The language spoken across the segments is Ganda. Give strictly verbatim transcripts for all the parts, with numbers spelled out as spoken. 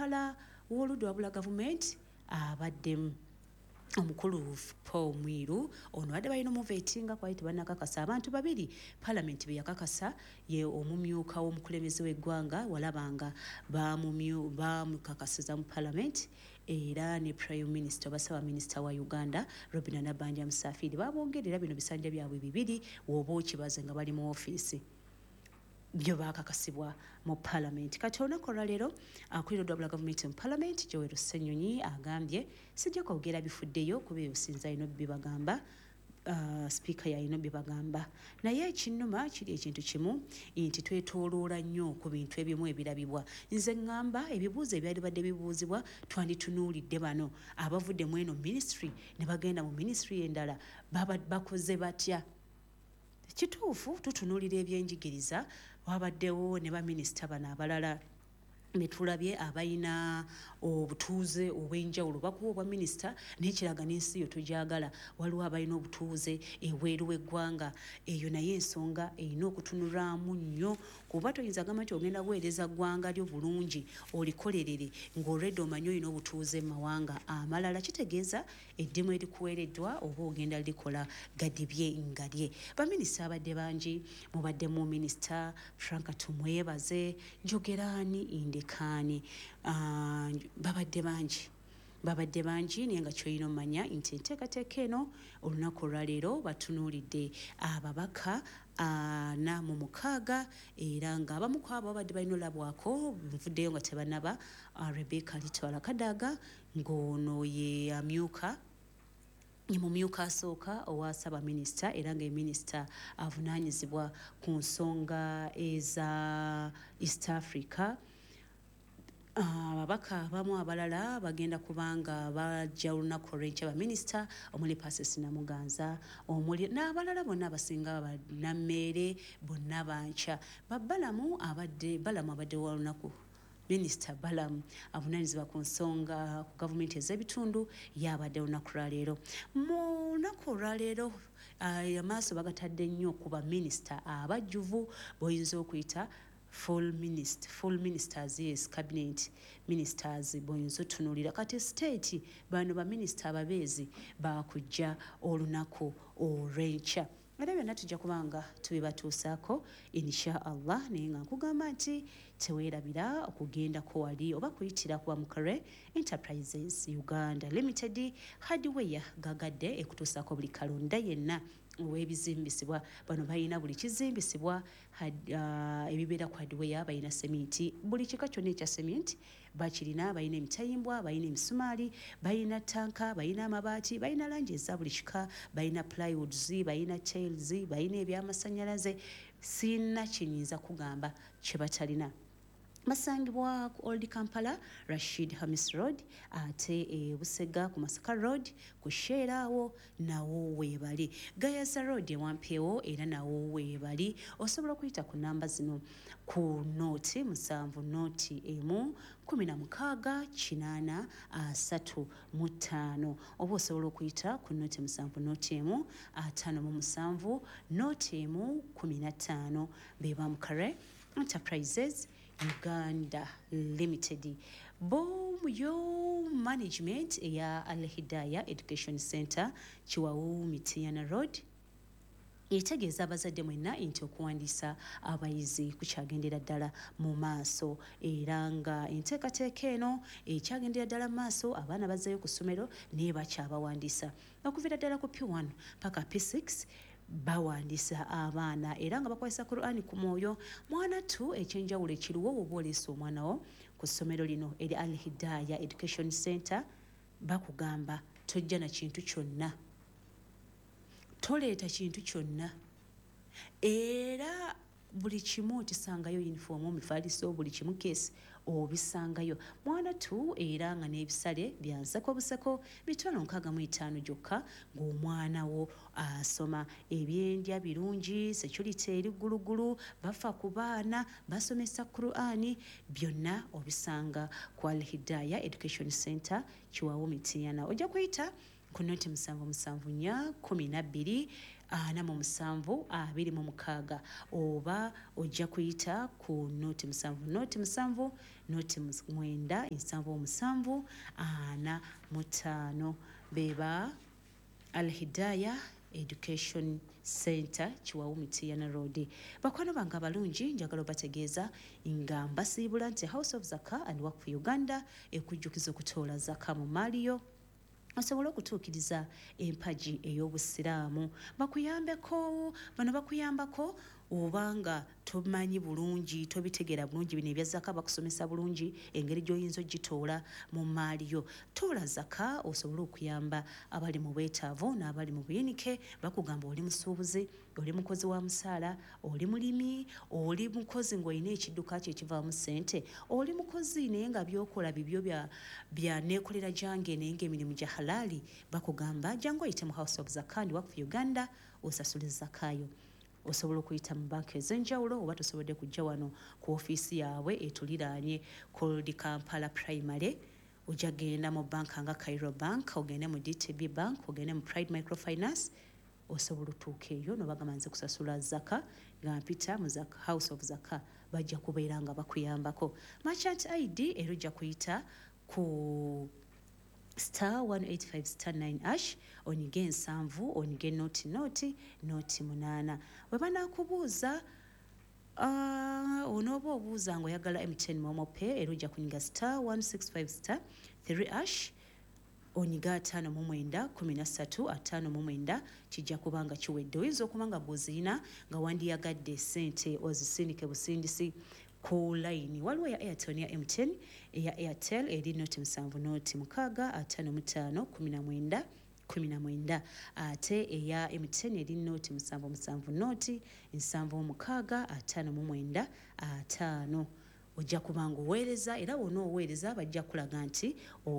Kampala w'oludda wabula gavumenti abaddemu omukulu Paul Mwiru ono badde balina omuveeti nga kwali tebannakakasa abantu babiri Parliament be yakakasa ye omumyuka w'omukulembeze w'eggwanga walabanga bamukakasiza mu Parliament era ne Prime Minister basaba Minister wa Uganda Robinah Nabbanja Musafiri babongerera bino bisanja byabwe bibiri woba okibaze nga bali mu ofiisi byo bakakasibwa mu Parliament. Kati olunaku olwaleero akulira odwabula gavumenti mu Parliament Joel Ssenyonyi agambye sijja kwogera bifuddeyo kuba ebisinza ino bibagamba uh, speaker yalina bibagamba naye ekinnuma kiri ekintu kimu nti twetooloola nnyo ku bintu ebimu ebirabibwa nze ngamba ebibuuzo ebyali badde bibuuzibwa twanditunuulidde bano abavudde mu eno ministry ne bagenda mu ministry endala baba bakoze batya. Kituufu tutunuulira ebyenjigiriza wabaddewo ne baminisita bano abalala netulabye abayina obutuuze obw'enjawulo bakuwa obwa minisita n'ekiraga n'ensi yo tujagala waliwo abalina obutuuze eweeru w'eggwanga eyo naye ensonga erina okutunulwamu nnyo kuba toyinza gamba nti ogenda kuweereza ggwanga lyo bulungi olikolerere ng'olwedde omanyi olina obutuuze mu mawanga amalala kitegeeza eddimu erikuweereddwa oba ogenda likola gadibye nga lye. Baminisita abadde bangi mubaddemu minisita Frank tumwebaze njogeraani indi kani uh, babadde bangi babadde bangi naye nga kyolina omanya nti enteekateeka eno olunaku olwaleero batunuulidde ababaka ana mu mukaaga era nga abamu ku abo babadde balina olabwako nvuddeyo nga tebanaba uh, Rebecca Litwala Kadaga ng'ono ye amyuka ni mumyuka asooka owa saba minisita era nga minisita avunaanyizibwa ku nsonga eza East Africa. Ababaka uh, abamu abalala bagenda kubanga bajja olunaku olw'enkya baminisita omuli Pacis Namuganza omuli n'abalala bonna abasinga bannammeere bonna bankya babbalamu abadde balamu abadde wa lunaku Minister Balamu avunaanyizibwa ku nsonga ku gavumenti ez'ebitundu yabadde olunaku lwaleero. Mu lunaku olwaleero amaaso bagatadde nnyo ku baminisita abajjuvu boyinza okuyita full minister full ministers yes cabinet ministers boyinza otunuulira kati state bano baminisita ababeezi bakujja olunaku olw'enkya era byonna tujja kubanga tubibatuusaako insha Allah naye nga nkugamba nti teweerabira okugenda ko wali oba kuyitira kuba Mukare Enterprises Uganda Limited hardware gagadde ekutuusaako buli kalonda yenna ow'ebizimbisibwa bano balina buli kizimbisibwa uh, ebibeera ku hardware balina sementi buli kika kyonna ekya sementi bakirina balina emitayimbwa balina emisumaali balina tanka balina amabaati balina langi eza buli kika balina plywoods balina tiles balina ebyamasannyalaze sina kinyinza kugamba kye batalina. Masangibwa ku Old Kampala Rashid Hamis Road ate e Busega ku Masaka Road ku Sherawo nawo weebali Gayaza Road ewampeewo era nawo weebali osobola okuyita ku namba zino ku noti musanvu noti emu kumi na mukaaga kinaana asatu mu ttaano oba osobola okuyita ku noti musanvu noti emu ataano mu musanvu noti emu kumi na ttaano beba Mukare Enterprises Uganda Limited. Boom yo management ya Al Hidayah Education Center Chiwawu Mitiana Road etegeeza abazadde mwenna nti okuwandiisa abayizi kukyagendera ddala mu maaso era nga enteekateeka eno ekyagendera ddala mu maaso abaana bazzeeyo ku ssomero naye bakyabawandiisa okuviira ddala ku P one paka P six bawandiisa abaana era nga bakozesa Qur'ani ku mwoyo. Mwana tu ekyenjawulo ekiriwo oba oleese omwana wo ku ssomero lino eri Al Hidayah Education Center bakugamba tojja na kintu kyonna toleeta kintu kyonna era buli kimu okisangayo uniform omifaliso buli kimu keesi obisangayo mwana tu era nga n'ebisale byansako buseko mitwalo nkaaga mu etaano gyokka ng'omwana wo asoma ebyendya birungi security eri ggulugulu bafa ku baana basomesa Qur'ani byonna obisanga ku Al Hidayah Education Center Chiwawu Mitiana ojja kuyita ku noti musanvu musanvu nnya kumi na bbiri ana mu musanvu abiri mu mukaaga oba ojja kuyita ku noti musanvu noti musanvu noti mwenda ensanvu musanvu ana mu ttaano beba Al-Hidayah Education Center Chiwawu Mitiana Road. Bakwano banga balungi njagala bategeeza nga mbasiibula nti House of Zakah and Work for Uganda ekujjukiza okutoola zaka mu Maliyo asobola okutuukiriza empaji ey'obusiraamu bakuyambeko bano bakuyambako obanga tomanyi bulungi tobitegeera bulungi bino ebya zaka bakusomesa bulungi engeri gy'oyinza ogitoola mu Maliyo toola zaka osobola okuyamba abali mu bwetaavu n'abali mu buyinike bakugamba oli musuubuzi oli mukozi wa musaala oli mulimi oli mukozi ng'olina ekidduka kye ekivaamu ssente oli mukozi naye nga byokola bibyo bya bya neekolera gyange naye ng'emirimu gya halali bakugamba jangu oyite mu House of Zakah and Work for Uganda osasule zakayo osobola okuyita mu banka ez'enjawulo oba tosobodde kujja wano ku ofiisi yaabwe etuliraanye Cold Kampala Primary ojja genda mu banka nga Cairo Bank ogende mu D T B Bank ogende mu Pride Microfinance osobola otuuka eyo nobagamba nze kusasula zaka nga mpita mu House of Zakah bajja kubeera nga bakuyambako Merchant I D era ojja kuyita ku star one eighty-five star nine ash onyige ensanvu onyige noti noti noti munana webana kubuuza uh, onoba obuuza ngo oyagala M T N Momo Pay era ojja kunyiga star one sixty-five star three ash onyiga ataano mu mwenda kumi na ssatu ataano mu mwenda kijja kubanga kiwedde oyinza okuba nga bw'ozirina nga wandiyagadde ssente ozisindike busindisi ku line waliwo ya Airtel ya M T N ya Airtel eri noti musanvu noti mukaaga ataano mu ttaano kumi na mwenda kumi na mwenda ate eya M T N eri noti musanvu musanvu noti nsanvu mukaaga ataano mu mwenda ataano ojja kubanga oweereza era wonna oweereza bajja kulaga nti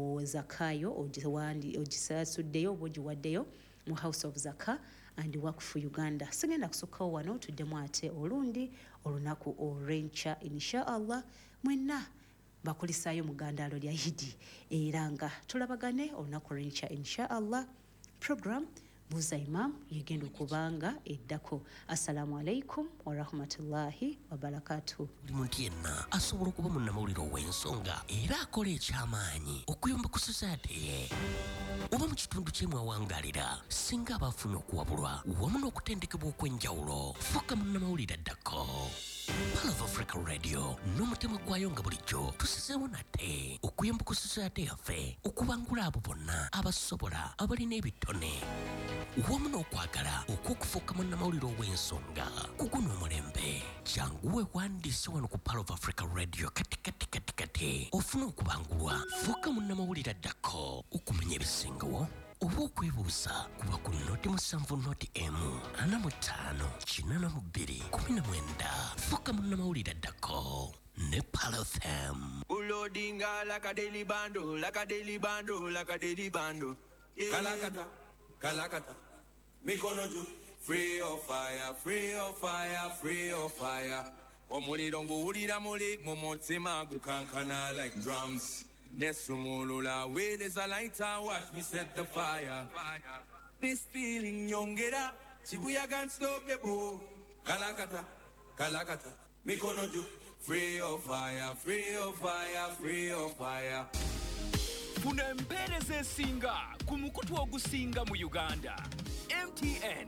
ozakayo ogisasuddeyo oba ogiwaddeyo mu House of Zakah and Work for Uganda. Sigenda kusukkawo wano tuddemu ate olundi olunaku olw'enkya inshallah mwenna bakulisaayo mugandaalo lya Idi era nga tulabagane olunaku olw'enkya inshallah program Buuza Imam yegenda okubanga eddako. Assalamu alaikum wa rahmatullahi wa barakatuh. Buli muntu yenna asobola okuba munnamawulire ow'ensonga era akola ekyamaanyi okuyomba ku society ye oba mu kitundu kye mwawangaalira singa abafuna okuwabulwa wamu n'okutendekebwa okw'enjawulo fuuka munnamawulire addako. Pearl of Africa Radio n'omutima gwayo nga bulijjo tusizeewo nate okuyomba ku society yaffe okubangula abo bonna abasobola abalina ebitone wamu n'okwagala okw'okufuuka munnamawulire ow'ensonga kuguno omulembe janguwe wandiise wano ku Pearl of Africa Radio kati kati kati kati ofuna okubangulwa fuuka munnamawulire addako okumanya ebisingawo oba okwebuuza kuba ku noti musanvu noti emu ana mu ttaano kinana mu bbiri kumi na mwenda fuuka munnamawulire addako ne Pearl F M. Ulodinga like a daily bando, like a daily bando, like a daily bando. Yeah. Kalakata, kalakata, mikono juu. Free of fire, free of fire, free of fire. Omuliro nguwulira muli mumutima gukankana like drums. Nesumulula way there's a lighter, watch me set the fire. This feeling yongera, Shibuya can't stop the bow. Kalakata, kalakata, mikono juu. Free of fire, free of fire, free of fire. Funa empeereza esinga ku mukutu ogusinga mu Uganda. M T N.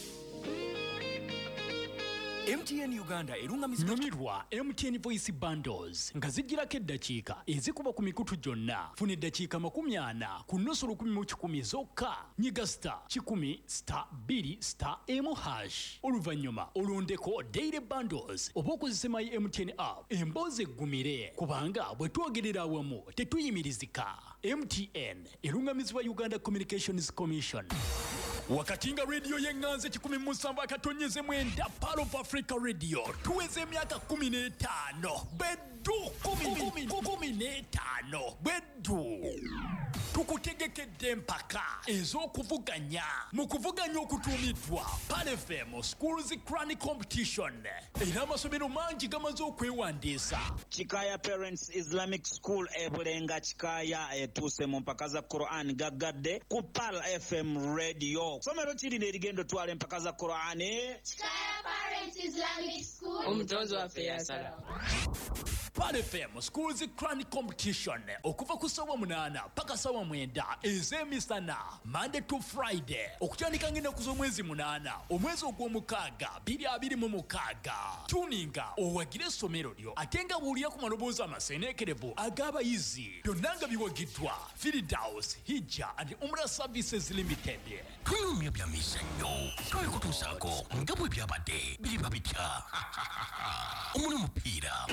M T N Uganda erungamizibwa Numirwa M T N Voice Bundles nga zijjirako eddakiika ezikuba ku mikutu gyonna. Funa eddakiika makumi ana ku nnusu lukumi mu kikumi zokka. Nyiga star kikumi star bbiri star emu hash. Oluvannyuma olondeko daily bundles oba okozesa my M T N app emboozi eggumire kubanga bwe twogerera awamu tetuyimirizika. M T N erungamizibwa Uganda Communications Commission. Wakati nga radio yenganze kikumi musanvu akatonyeze mwenda Pearl of Africa Radio tuweze emyaka kumi n'etaano beddu kumi kumi kumi n'etaano beddu. tukutegekedde empaka ez'okuvuganya mu kuvuganya okutuumiddwa Pal F M Schools Crown Competition era amasomero mangi gamaze okwewandiisa. Chikaya Parents Islamic School ebulenga Chikaya etuuse mu mpaka za Quran gaggadde ku Pal F M Radio. Somero kiri n'erigendo twala empaka za Quran. Chikaya Parents Islamic School omutonzi waffe yasala. Pal F M Schools Crown Competition okuva ku ssaawa munaana paka ssaawa mwenda ez'emisana Monday to Friday okutandika ng'ennaku z'omwezi munaana omwezi ogw'omukaaga bbiri abiri mu mukaaga. Tuninga owagire essomero lyo ate nga bw'olira ku maloboozi amaseeneekerevu ag'abayizi byonna nga biwagiddwa Firdaus Hijja and Umrah Services Limited. Tunyumya bya mizannyo twekutuusaako nga bwe byabadde biriba bitya omuli mupiira,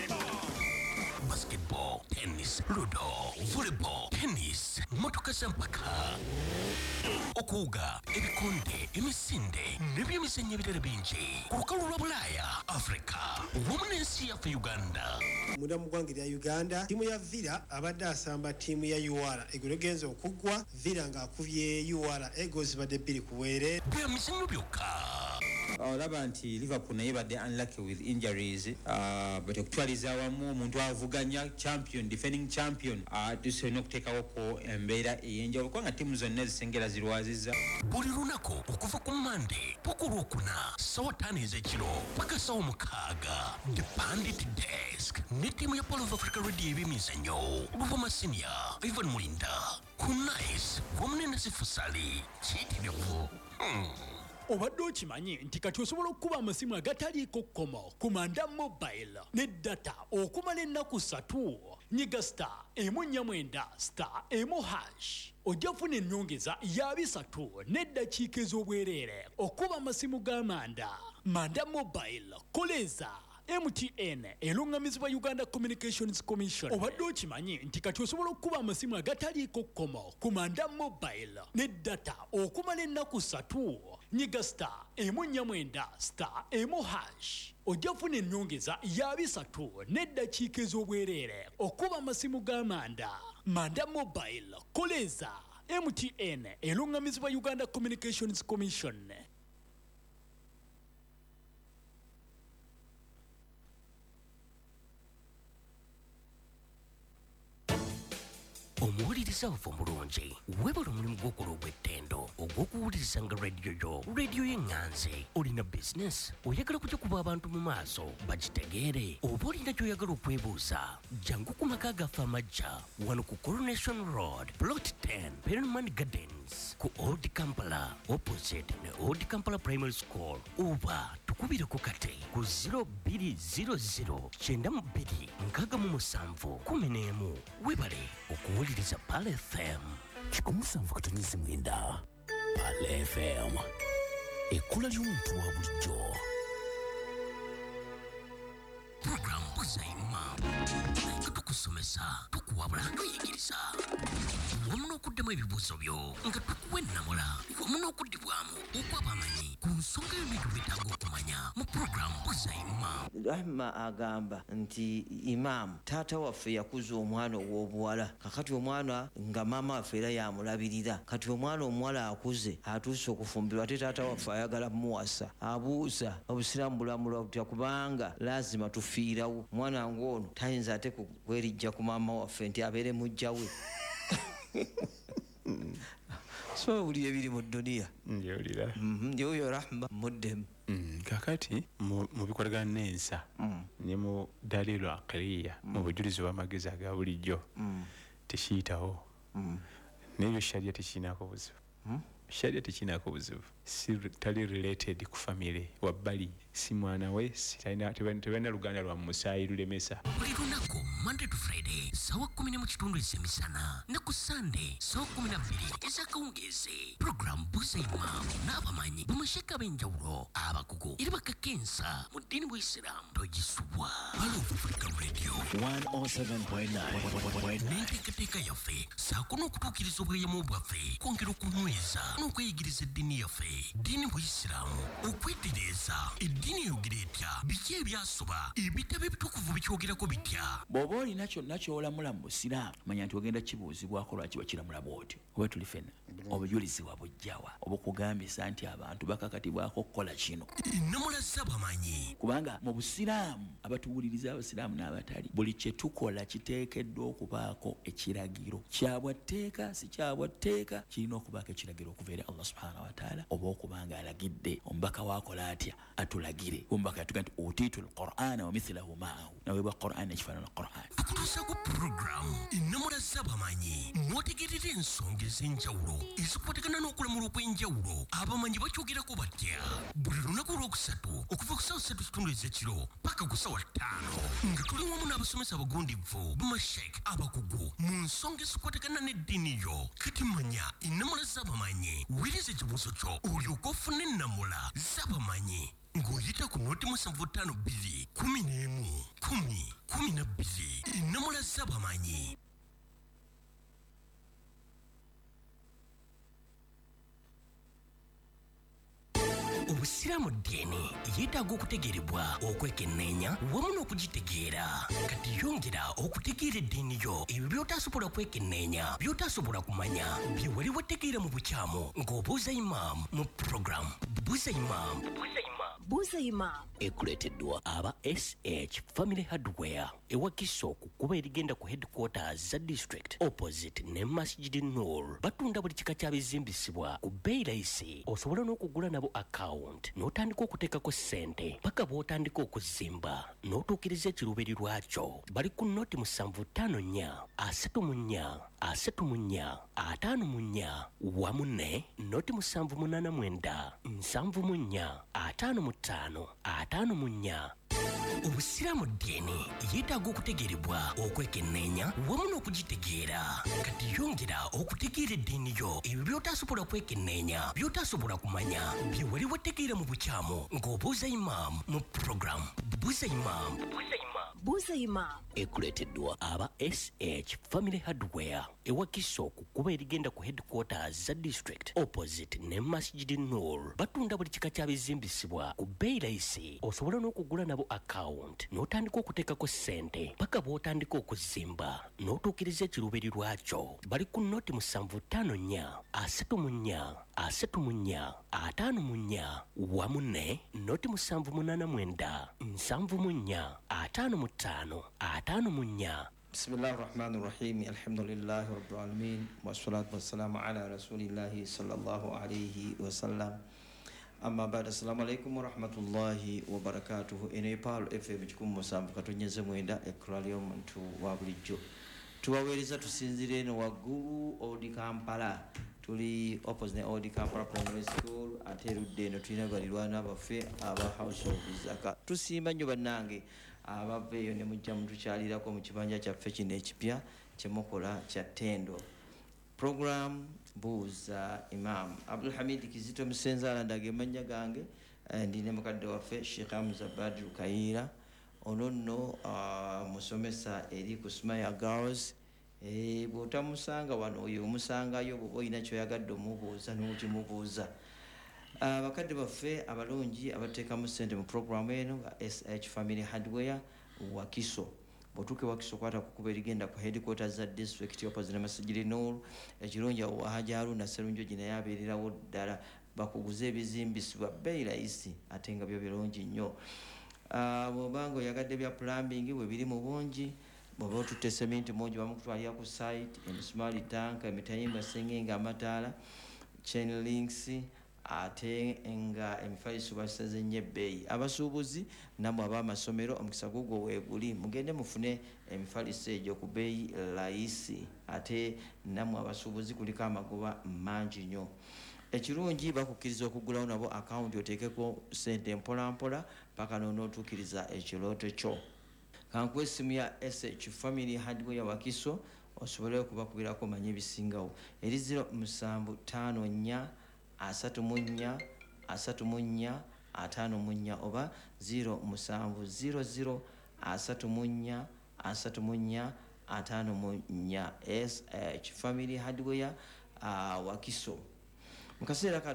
basketball, tennis, ludo, volleyball, tennis, motoka z'empaka, okuwuga, ebikonde, emisinde n'ebyemizannyo ebirala bingi ku lukalu lwa Bulaaya, Africa wamu n'ensi yaffe Uganda. Munda mu ggwanga lya Uganda ttiimu ya Villa abadde asamba ttiimu ya U R eggulo genza okuggwa Villa ng'akubye U R Eagles badde bbiri ku bwere. Bya mizannyo byokka. olaba nti Liverpool naye badde unlucky with injuries uh, but okutwaliza awamu omuntu avuganya champion defending champion uh, tusobola okuteekawo ko embeera ey'enjawulo kubanga ttiimu zonna zisengera zirwaziza. Buli lunaku okuva ku Monday paka olwokuna ssaawa ttaano ez'ekiro paka ssaawa mukaaga The Bandit Desk ne ttiimu ya Pal of Africa Radio ebyemizannyo Luvuma Senior Ivan Mulinda ku Nice wamu ne Nasifu Sali kiyitirivu. hmm. Obadde okimanyi nti kati osobola okukuba amasimu agataliiko kkomo ku Manda Mobile ne data okumala ennaku ssatu. Nyiga star emu nnya mwenda star emu hash ojja kufuna ennyongeza ya bisatu n'eddakiika ez'obwereere okuba amasimu g'amanda. Manda Mobile koleza M T N elungamizibwa Uganda Communications Commission. Obadde okimanyi nti kati osobola okukuba amasimu agataliiko kkomo ku Manda Mobile ne data okumala ennaku ssatu. Nyiga star emu nnya mwenda star emu hash ojja kufuna ennyongeza ya bisatu n'eddakiika ez'obwereere okuba amasimu g'amanda. Manda Mobile koleza M T N elungamizibwa Uganda Communications Commission. Omuwuliriza waffe omulungi webala omulimu gw'okola ogw'ettendo ogw'okuwulirizanga rediyo yo rediyo y'eŋŋanze. Olina bizinesi oyagala kujja kuba abantu mu maaso bagitegeere oba olina gy'oyagala okwebuuza jangu ku maka gaffe amajja wano ku Coronation Road Plot ten Perelman Gardens ku Old Kampala opposite ne Old Kampala Primary School oba tukubireko kate ku zero two zero zero nine two nkaaga mu musanvu kumi n'emu. Webale okuwuliriza Pal F M kikumu sanvu katonyezi mwenda. Pal F M ekkula ly'omuntu wa bulijjo. Programu Buzaima tukusomesa tukuwabula tuyigiriza wamu n'okuddemu ebibuuzo byo nga tukuwa ennamula wamu n'okuddibwamu okwaba amanyi ku nsonga y'ebintu byetaaga okumanya mu programu Buzaima. Rahma agamba nti Imam taata waffe yakuza omwana ow'obuwala kakati omwana nga maama waffe era yamulabirira kati omwana omuwala akuze atuuse okufumbirwa ate taata waffe ayagala muwasa abuuza obusiraamu bulamula butya kubanga lazima tufiirawo omwana ng'ono tayinza ate kwerijja ku maama waffe nti abeere mujja we. So buli ebiri mu dduniya njewulira njoyo Rahma muddemu kakati mu bikolagana n'ensa ne mu dalilu aqliya mu bujulizi bw'amagezi aga bulijjo tekiyitawo n'ebyo sharia tekiinaako buzibu. Sharia tekiinaako buzibu si tali related ku family wabbali si mwana we tebalina luganda lwa musaayi lulemesa. Buli lunaku Monday to Friday sawa kumi ne mu kitundu ez'emisana ne ku Sunday sawa kumi na bbiri ez'akawungeezi. Program Buzaima n'abamanyi bamasheka ab'enjawulo abakugu era bakakensa mu ddiini bw'Isiraamu togisubwa. Pal of Africa Radio one oh seven point nine n'enteekateeka yaffe saako n'okutuukiriza obweyamo bwaffe kwongera okunyweza n'okweyigiriza eddiini yaffe gwe dini buyisiramu okwetereza eddiini eyogera etya biki ebyasoba ebitabo ebitukuvu bikyogerako bitya bw'oba olina kyonna ky'olamula mu busiraamu manya nti ogenda kibuuzibwako lwaki bakiramula bw'otyo oba tuli fenna obujulizi wabujjawa obukugambisa nti abantu bakakatibwako okukola kino ennamula z'abamanyi kubanga mu busiraamu abatuwuliriza abasiraamu n'abatali buli kye tukola kiteekeddwa okubaako ekiragiro kyabwatteeka si kyabwatteeka kirina okubaako ekiragiro okuva eri allah subhanahu wataala oba okubanga alagidde omubaka waakola atya atulagire omubaka yatuga nti utiitu lqur'ana wa mithlahu maahu naweebwa qur'an ekifaanana qur'an tukutuusa ku puroguramu ennamula z'abamanyi n'otegerera ensonga ez'enjawulo ezikwatagana n'okulamula okw'enjawulo abamanyi bakyogerako batya buli lunaku olwokusatu okuva ku ssaawa ssatu kitundu ez'ekiro paka ku ssaawa ttaano nga tuli wamu n'abasomesa abagundivu bamashek abakugu mu nsonga ezikwatagana n'eddiini yo kati manya ennamula z'abamanyi wiriza ekibuuzo kyo olyoka ofuna ennamula z'abamanyi ng'oyita ku noti musanvu ttaano bbiri kumi n'emu kumi kumi na bbiri ennamula z'abamanyi obusiraamu ddiini yeetaaga okutegeerebwa okwekenneenya wamu n'okugitegeera kati yongera okutegeera eddiini yo ebyo by'otaasobola kwekenneenya by'otaasobola kumanya bye wali wategeera mu bukyamu ng'obuuza imaamu mu puroguramu buuza imaamu buuza imaamu ekuleeteddwa aba S H Family Hardware ewa Kiso ku kkubo erigenda ku headquarters za district opposite ne Masjid Noor batunda buli kika kya bizimbisibwa ku bbeeyi layisi osobola n'okugula nabo account n'otandika okuteekako ssente paka bw'otandika okuzimba n'otuukiriza ekiruubiri lwakyo bali ku noti musanvu ttaano nnya asatu mu nnya asatu mu nnya ataano mu nnya wamu ne noti musanvu munaana mwenda nsanvu mu nnya ataano mu ttaano ataano mu nnya obusiraamu ddiini yeetaaga okutegeerebwa okwekenneenya wamu n'okugitegeera kati yongera okutegeera eddiini yo ebyo by'otaasobola kwekenneenya by'otaasobola kumanya bye wali wategeera mu bukyamu ng'obuuza imaamu mu puroguramu buuza imaamu buuza imaamu ekuleeteddwa aba S H Family Hardware ewa Kiso ku kkubo erigenda ku headquarters za district opposite ne Masjid Noor batunda buli kika kya bizimbisibwa ku bbeeyi layisi osobola n'okugula nabo account n'otandika okuteekako ssente paka bw'otandika okuzimba n'otuukiriza ekiruubiri lwakyo bali ku noti musanvu ttaano nnya asatu mu nnya asatu mu nnya ataano mu nnya wamu ne noti musanvu munaana mwenda nsanvu mu nnya ataano mu ttaano ataano mu nnya bismillahi rahmani rahim alhamdulillahi rabbil alamin wassalatu wassalamu ala rasulillahi sallallahu alayhi wasallam amma baada assalamu alaikum warahmatullahi wabarakatuhu eno epaalo fm kikumu musanvu katonyeze mwenda ekkula ly'omuntu wa bulijjo tubaweereza tusinzire eno waggulu odi kampala tuli opposite ne odi kampala primary school ate erudde eno tulina balirwana baffe aba house of zaka tusiima nnyo bannange abava eyo ne mujja mutukyalirako mu kibanja kyaffe kino ekipya kyemukola kya ttendo program buuza imam Abdulhamid Kizito Musenzaala ndage manya gange ndine mukadde waffe Sheikh Hamza Badru Kaira ono nno uh, musomesa eri ku Smaya Girls e bw'otamusanga wano oyo omusangayo bw'oba olina kyoyagadde omubuuza n'okimubuuza abakadde baffe abalungi abateekamu ssente mu programu eno nga S H Family Hardware wa Kiso botuke wakiso kwata kukuba erigenda ku headquarters za district opposite Masjid Noor ekirungi awo Haji Haruna Sserunjogi naye abeererawo ddala bakuguza ebizimbisibwa bbeeyi layisi ate nga byo birungi nnyo bw'obanga oyagadde bya plumbing bwe biri mu bungi bw'oba otutte seminti mungi bamukutwalira ku site emisumaali tanka emitayimba sengenge amataala chain links ate nga emifaliso basaze nnyo ebbeeyi abasuubuzi nammwe ab'amasomero omukisa gugwo weeguli mugende mufune emifaliso egyo ku bbeeyi layisi ate nammwe abasuubuzi kuliko amagoba mangi nnyo ekirungi bakukkiriza okugulawo nabo akawunti oteekeko ssente mpolampola paka n'onootuukiriza ekirooto kyo kankuwa essimu ya S H Family Hardware wa Kiso osobole okubakubirako manye ebisingawo eri zero musanvu ttaano nnya asatu mu nnya asatu mu nnya ataano mu nnya oba zero musanvu zero zero asatu mu nnya asatu mu nnya ataano mu nnya S H Family Hardware uh, wa Kiso mu kaseera kano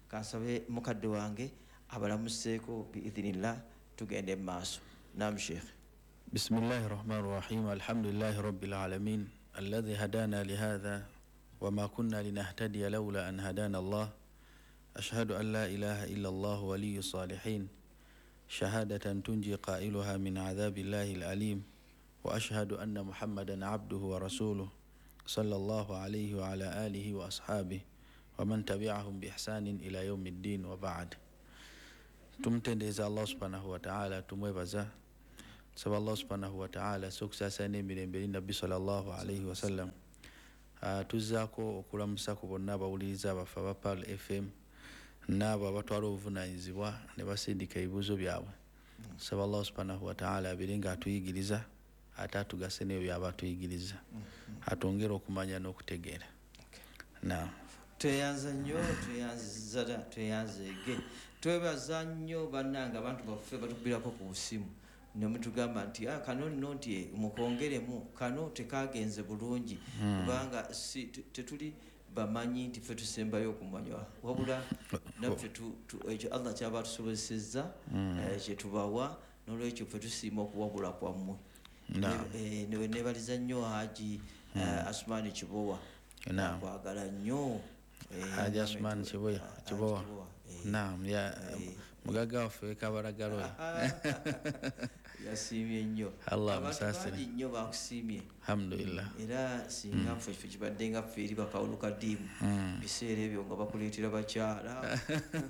kansabe mukadde wange abalamuseeko biidhinillah tugende mu maaso. Naam Sheikh. بسم الله الرحمن الرحيم الحمد لله رب العالمين الذي هدانا لهذا وما كنا لنهتدي لولا أن هدانا الله أشهد أن لا إله إلا الله ولي الصالحين شهادة تنجي قائلها من عذاب الله الأليم وأشهد أن محمدا عبده ورسوله صلى الله عليه وعلى آله وأصحابه ومن تبعهم بإحسان إلى يوم الدين وبعد. تمتندز الله سبحانه وتعالى تمويبزا سب الله سبحانه وتعالى سوكسا ساني من النبي صلى الله عليه وسلم tuzaako okulamusako bonna abawuliriza abafe aba Pearl F M n'abo abatwala obuvunanyizibwa ne basindika ebibuuzo byabwe. Saba Allah subhanahu wa ta'ala abire nga atuyigiriza ate atugase n'ebyo byaba atuyigiriza atwongere okumanya n'okutegeera. Naam. Tweyanza nnyo tweyanziza tweyanzeege twebaza nnyo bannanga abantu baffe batukubirako ku busimu nemutugamba nti ah, kano nno nti mukongeremu kano tekagenze bulungi kubanga si tetuli bamanyi nti ffe tusembayo okumanywa wabula naffe ekyo Allah kyaba tusobozesezza kyetubawa n'olwekyo ffe tusiima okuwabula kwammwe. Nebaliza nnyo Haji Asmani Kibowa kwagala nnyo Haji Asmani Kibowa. Naam, ya mugaga waffe Kabaragalo yasiimye nnyo. Allah musasire. Abantu nnyo bakusiimye. Alhamdulillah. Era singa ffe ffe kibadde nga ffe eri bakawuluka ddiimu biseera ebyo nga bakuleetera bakyala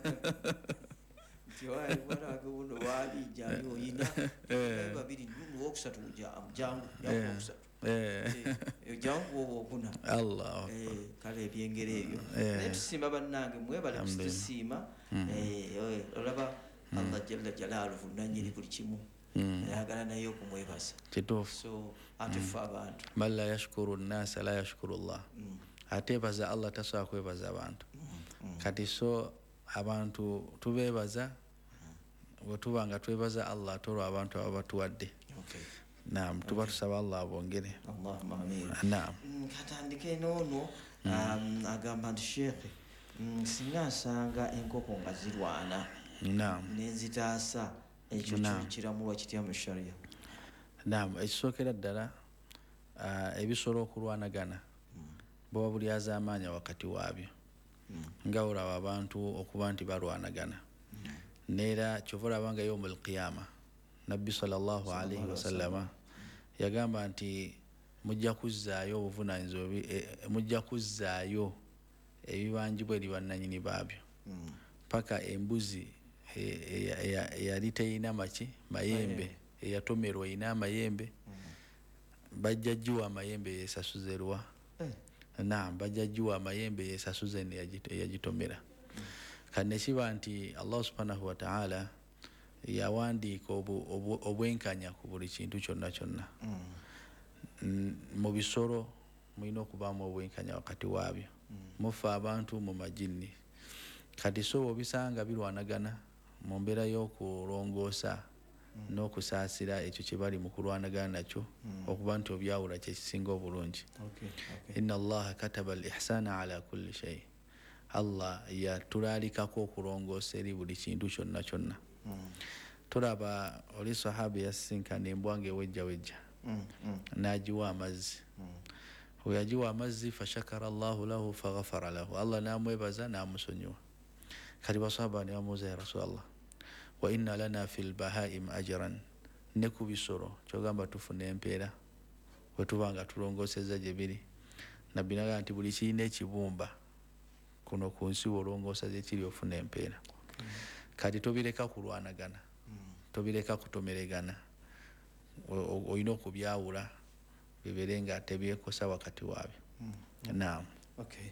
nti wayi bwanage buno waalijjayo oyina babiri ndumu wokusatu jangu yawokusatu jangu oba okuna Allah kale ebyengero ebyo naye tusiima bannange mwebale tusiima olaba Allah jalla jalaaluhu nanyini buli kimu ayagala naye okumwebaza kituufu. So ate ffe abantu man la yashkuru nnasa la yashkuru Allah ateebaza Allah tasobola kwebaza abantu kati so abantu tubeebaza bwe tuba nga twebaza Allah ate olwo abantu aba batuwadde. Naam, tuba tusaba Allah abongere. Allahumma amin. Naam. Katandike noono agamba nti Sheikh singa nsanga enkoko nga zirwana nenzitaasa ekyo kiramulwa kitya mu sharia? Naam, ekisookera ddala ebisolo okulwanagana baba bulyaza amaanyi wakati waabyo nga olaba abantu okuba nti balwanagana neera kyova olaba nga yawmul qiyama Nabbi sallallahu alaihi wasallama yagamba nti mujja kuzzaayo obuvunanyizibwa mujja kuzzaayo ebibanjibwa eri bannanyini baabyo paka embuzi eyali teyina maki mayembe eyatomerwa ina amayembe bajja giwa amayembe yesasuzerwa. Naam, bajja giwa amayembe yesasuze eyagitomera. Kane kiba nti Allah subhanahu wa ta'ala yawandiika obwenkanya ku buli kintu kyonna kyonna. Mu bisolo mulina okubaamu obwenkanya wakati waabyo. Mufa abantu mu majini kati so obisanga birwanagana mu mbeera y'okulongoosa n'okusaasira ekyo kye bali mu kulwanagana nakyo okuba nti obyawula kye kisinga obulungi. Inna Allaha kataba al-ihsana ala kulli shay. Allah yatulaalikako okulongoosa eri buli kintu kyonna kyonna. Tulaba oli sahabi yasisinkana embwa ng'ewejja wejja n'agiwa amazzi. Bwe yagiwa amazzi fashakara Allahu lahu faghafara lahu. Allah n'amwebaza n'amusonyiwa. Kati basahaba ne bamubuuza ya Rasulallah wa inna lana fil bahaim ajran, ne ku bisolo kyogamba tufuna empeera bwe tuba nga tulongoosezza gye biri. Nabbi n'agamba nti buli kirina ekibumba kuno ku nsi olongoosa gye kiri ofuna empeera. Kati tobireka kulwanagana, tobireka kutomeregana, olina okubyawula bibeere nga tebyekosa wakati waabyo. Naam. Okay.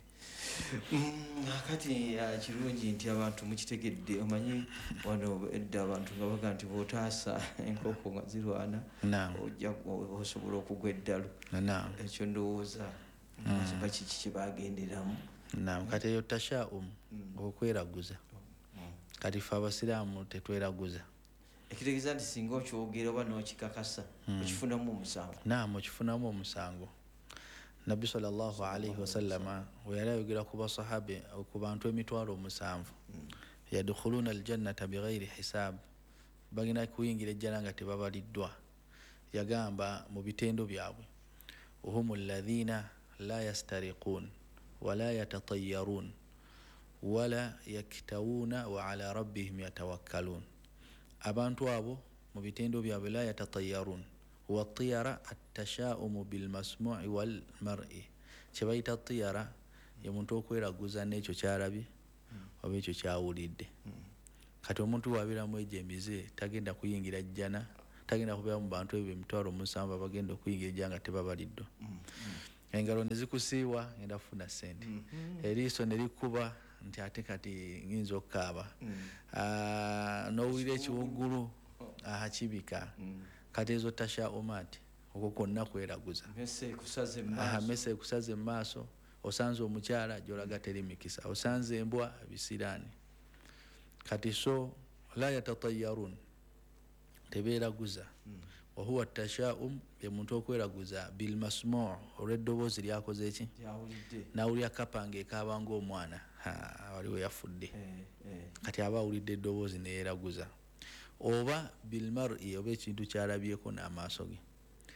Kati kirungi nti abantu mukitegedde omanyi wano edda abantu nga baga nti bootaasa enkoko nga zirwana ojja osobola okugwa eddalu. Ekyo ndowooza kiba kiki kye bagenderamu. Naam, kati eyo tashaum okweraguza. Kati ffe abasiraamu tetweraguza. Ekitegeeza nti singa okyogera oba n'okikakasa okifunamu omusango. Naam, okifunamu omusango. nabbi sallallahu alaihi wasallama we yali ayogera ku basahabe ku bantu emitwalo omusanvu yadkhuluna aljannata bighairi hisab bagina kuyingira ejjana nga tebabaliddwa yagamba mu bitendo byabwe وهم الذين لا يسترقون ولا يتطيرون ولا يكتوون وعلى ربهم يتوكلون abantu abo mu bitendo byabwe la yatatayarun wa tiyara at-tasha'um bil masmu'i wal mar'i kibayita tiyara ye muntu okweraguza n'ekyo kyalabye oba ekyo kyawulidde kati omuntu wabiramu ejemize tagenda kuyingira jjana tagenda kubeera mu bantu ebyo emitwalo omusanvu abagenda okuyingira ejjana nga tebabaliddwa engalo ne zikusiiwa ngenda kufuna ssente eriiso ne likuba nti ate kati ngiyinza okukaaba n'owulira ekiwuggulu akibika kati ezo tashaumaati okwo kwonna kweraguza mese ekusaze mu maaso osanze omukyala gyolaga teri mikisa osanze embwa bisiraani kati so la yatatayarun tebeeraguza wahuwa tashaum ye muntu okweraguza bilmasmu' olw'eddoboozi lyakoze eki nawulira kapanga ekaaba ng'omwana waliwo yafudde kati aba awulidde eddoboozi neyeeraguza oba bilmar'i oba ekintu kyalabyeko n'amaaso ge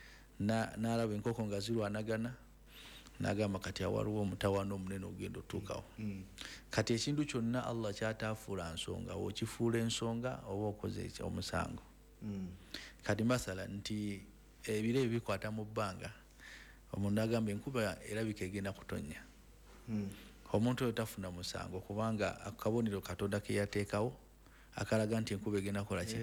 n'alaba enkoko nga zirwanagana n'agamba kati awaliwo omutawaana omunene ogenda otuukawo kati ekintu kyonna allah kyataafuula nsonga okifuula ensonga oba okoze omusango kati masala nti ebire bikwata mu bbanga omuntu agamba enkuba erabika egenda kutonya omuntu oyo tafuna musango kubanga akabonero katonda ke yateekawo akalaga nti enkuba egenda kola ki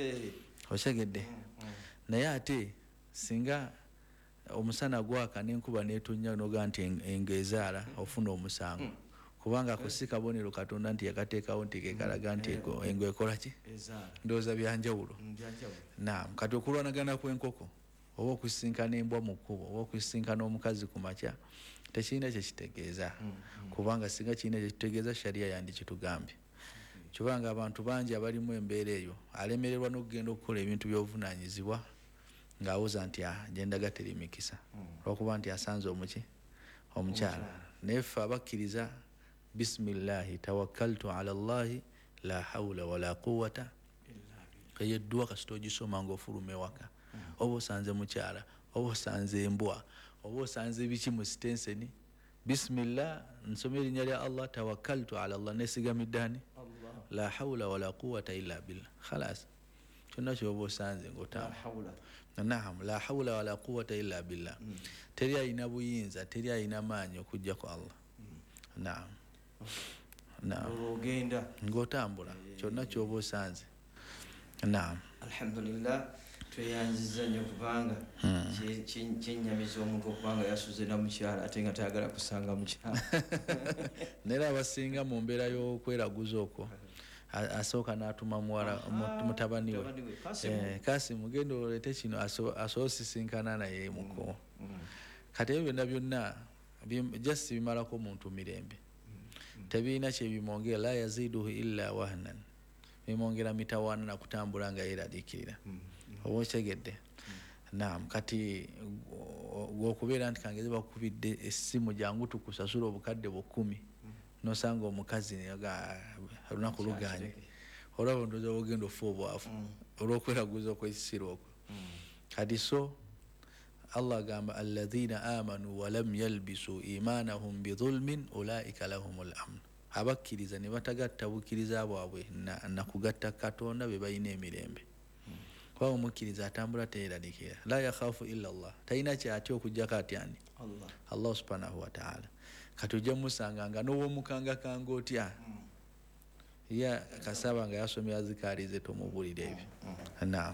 osegedde naye ate singa omusana gwaka n'enkuba neetonya noga nti engo ezaala ofuna omusango kubanga ako si kabonero katonda nti yakateekawo nti kekalaga nti engo ekola ki ndowooza byanjawulo naam kati okulwanagana kw'enkoko oba okusisinkana embwa mu kkubo oba okusisinkana omukazi ku makya tekirina kyekitegeeza kubanga singa kirina kyekitegeeza shariya yandikitugambye kubanga abantu bangi abalimu embeera eyo alemererwa n'okugenda okukola ebintu by'obuvunaanyizibwa ng'awuza nti gyendaga teri mikisa olwokuba nti asanze omuki omukyala naye ffe abakkiriza bisimillahi tawakkaltu ala llahi la hawla wala quwata eyeddwa kasita ogisoma ng'ofuluma ewaka oba osanze mukyala oba osanze embwa oba osanze biki mu sitenseni bisimillah nsoma erinnya lya allah tawakkaltu ala llah nesigamiddani la hawla wala quwata illa billah khalas kyonna kyoba osanze ng'otambula naam la hawla wala quwata illa billah teri alina buyinza teri alina maanyi okujja ku allah naam naam ogenda ng'otambula kyonna kyoba osanze naam alhamdulillah tweyanziza nnyo kubanga kyennyamiza omuntu okubanga yasuze na mukyala ate nga tayagala kusanga mukyala naye abasinga mu mbeera y'okweraguza okwo asooka n'atuma muwala mutabani we kasi mugenda oleete kino asoosisinkana naye muko kati ebyo byonna byonna just bimalako omuntu mirembe tebiina kyebimwongera la yaziduhu illa wahnan bimwongera mitawaana nakutambula nga yeeraliikirira oba okyegedde naam kati gwokubeera nti kangeze bakubidde essimu jangu tukusasula obukadde bukumi nosanga omukazi olunaku luganye olwabo ndoza ogenda ofa obwavu olwokweraguza okwekisiro okwo kati so allah agamba alladhina amanu walam yalbisu imanahum bidhulmin ulaika lahumul amn abakkiriza ne batagatta bukkiriza bwabwe nakugatta katonda be balina emirembe kubanga omukkiriza atambula teyeeralikira la yakhafu illa allah talina kyatya okugjako atyani allah subhanahu wataala kati ojja musanga nga n'owomukangakanga otya ya kasaba nga yasomya azikaalize tomubulira ebyo naam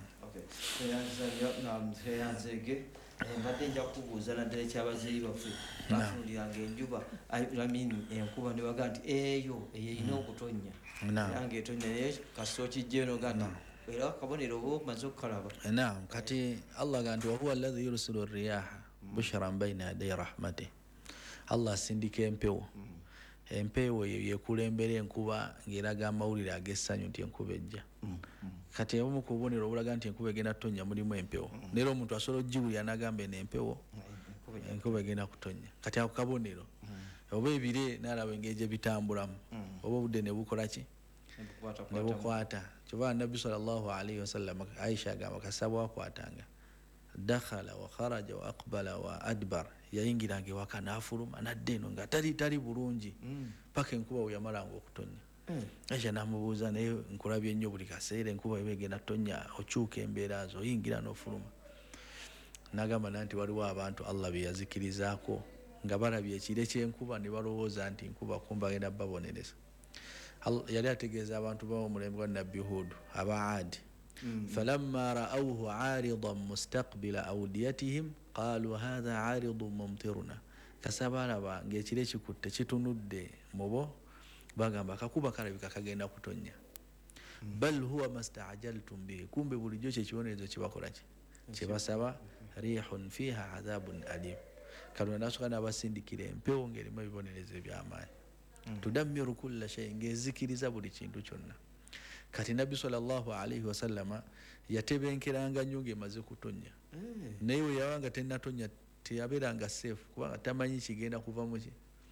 tweyanzege mbadde nja kubuuza naddala ekyabazeeyi baffe batunuliranga enjuba lamini enkuba ne baga nti eyo eyo erina okutonnya era ngaetonya naye kasita okijja eno ga nti era akabonero oba omaze okukalaba naam kati allah ga nti wahuwa alladhi yursilu riyaha bushran baina yaday rahmatih allah asindika empewo empewo yekulembera enkuba ng'eraga amawulire ag'essanyu nti enkuba ejja kati obumu ku bubonero obulaga nti enkuba egenda ttonya mulimu empewo naye omuntu asobola ogiwulira n'agamba eno empewo enkuba egenda kutonnya kati ako kabonero oba ebire nalaba engeri gye bitambulamu oba obudde ne bukola ki ne bukwata kyova nabbi sallallahu alaihi wasallam Aisha agamba kasaba wakwatanga dakhala wa kharaja wa aqbala wa adbar yayingiranga ewaka n'afuluma nadde eno nga tali tali bulungi paka enkuba we yamalanga okutonnya Aisha namubuuza naye nkulabye nnyo buli kaseera enkuba eba egenda tonnya okyuka embeera zo oyingira n'ofuluma nagamba nti waliwo abantu Allah bye yazikirizaako nga balabye ekire ky'enkuba ne balowooza nti nkuba kumba agenda babonereza yali ategeeza abantu bawo mulembe gwa nabbi Hud aba Adi falamma ra'awhu 'aridan mustaqbila awdiyatihim qalu hadha 'aridun mumtiruna kasabalaba ng'ekire kikutte kitunudde mubo bagamba akakuba kalabika kagenda kutonnya bal huwa masta'jaltum bihi kumbe bulijjo kye kibonerezo kibakola ki kibasaba rihun fiha adhabun alim kalona nasukana n'abasindikira empewo ng'erimu ebibonerezo eby'amaanyi tudammiru kulla shay ng'ezikiriza buli kintu kyonna kati nabbi sallallahu alaihi wasallama yatebenkeranga nnyo ng'emaze kutonnya naye we yawanga tennatonya teyabeeranga safe kubanga tamanyi kigenda kuva muki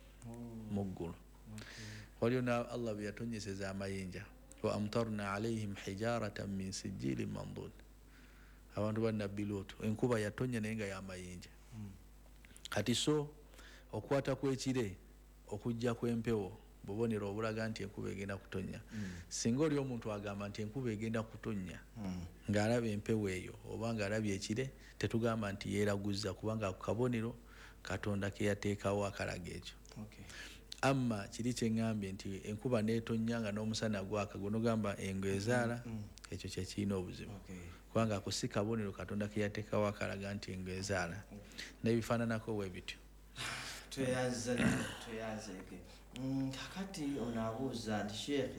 mu ggulu waliyo na Allah bwe yatonyeseza amayinja wa amtarna alaihim hijaratan min sijilin mandud abantu ba nabbi Luutu enkuba yatonya naye nga y'amayinja kati so okwata kw'ekire okujja kw'empewo bubonero obulaga nti enkuba egenda kutonnya singa oli omuntu agamba nti enkuba egenda kutonnya ng'alaba empewo eyo oba ng'alabye ekire tetugamba nti yeeraguza kubanga ku kabonero Katonda ke yateekawo akalaga ekyo amma kiri kyeŋŋambye nti enkuba neetonnya nga n'omusana gwaka gonogamba engo ezaala ekyo kye kirina obuzibu kubanga ako si kabonero Katonda ke yateekawo akalaga nti engo ezaala n'ebifaananako bwe bityo tweyanzeke kakati onaabuuza nti sheekhe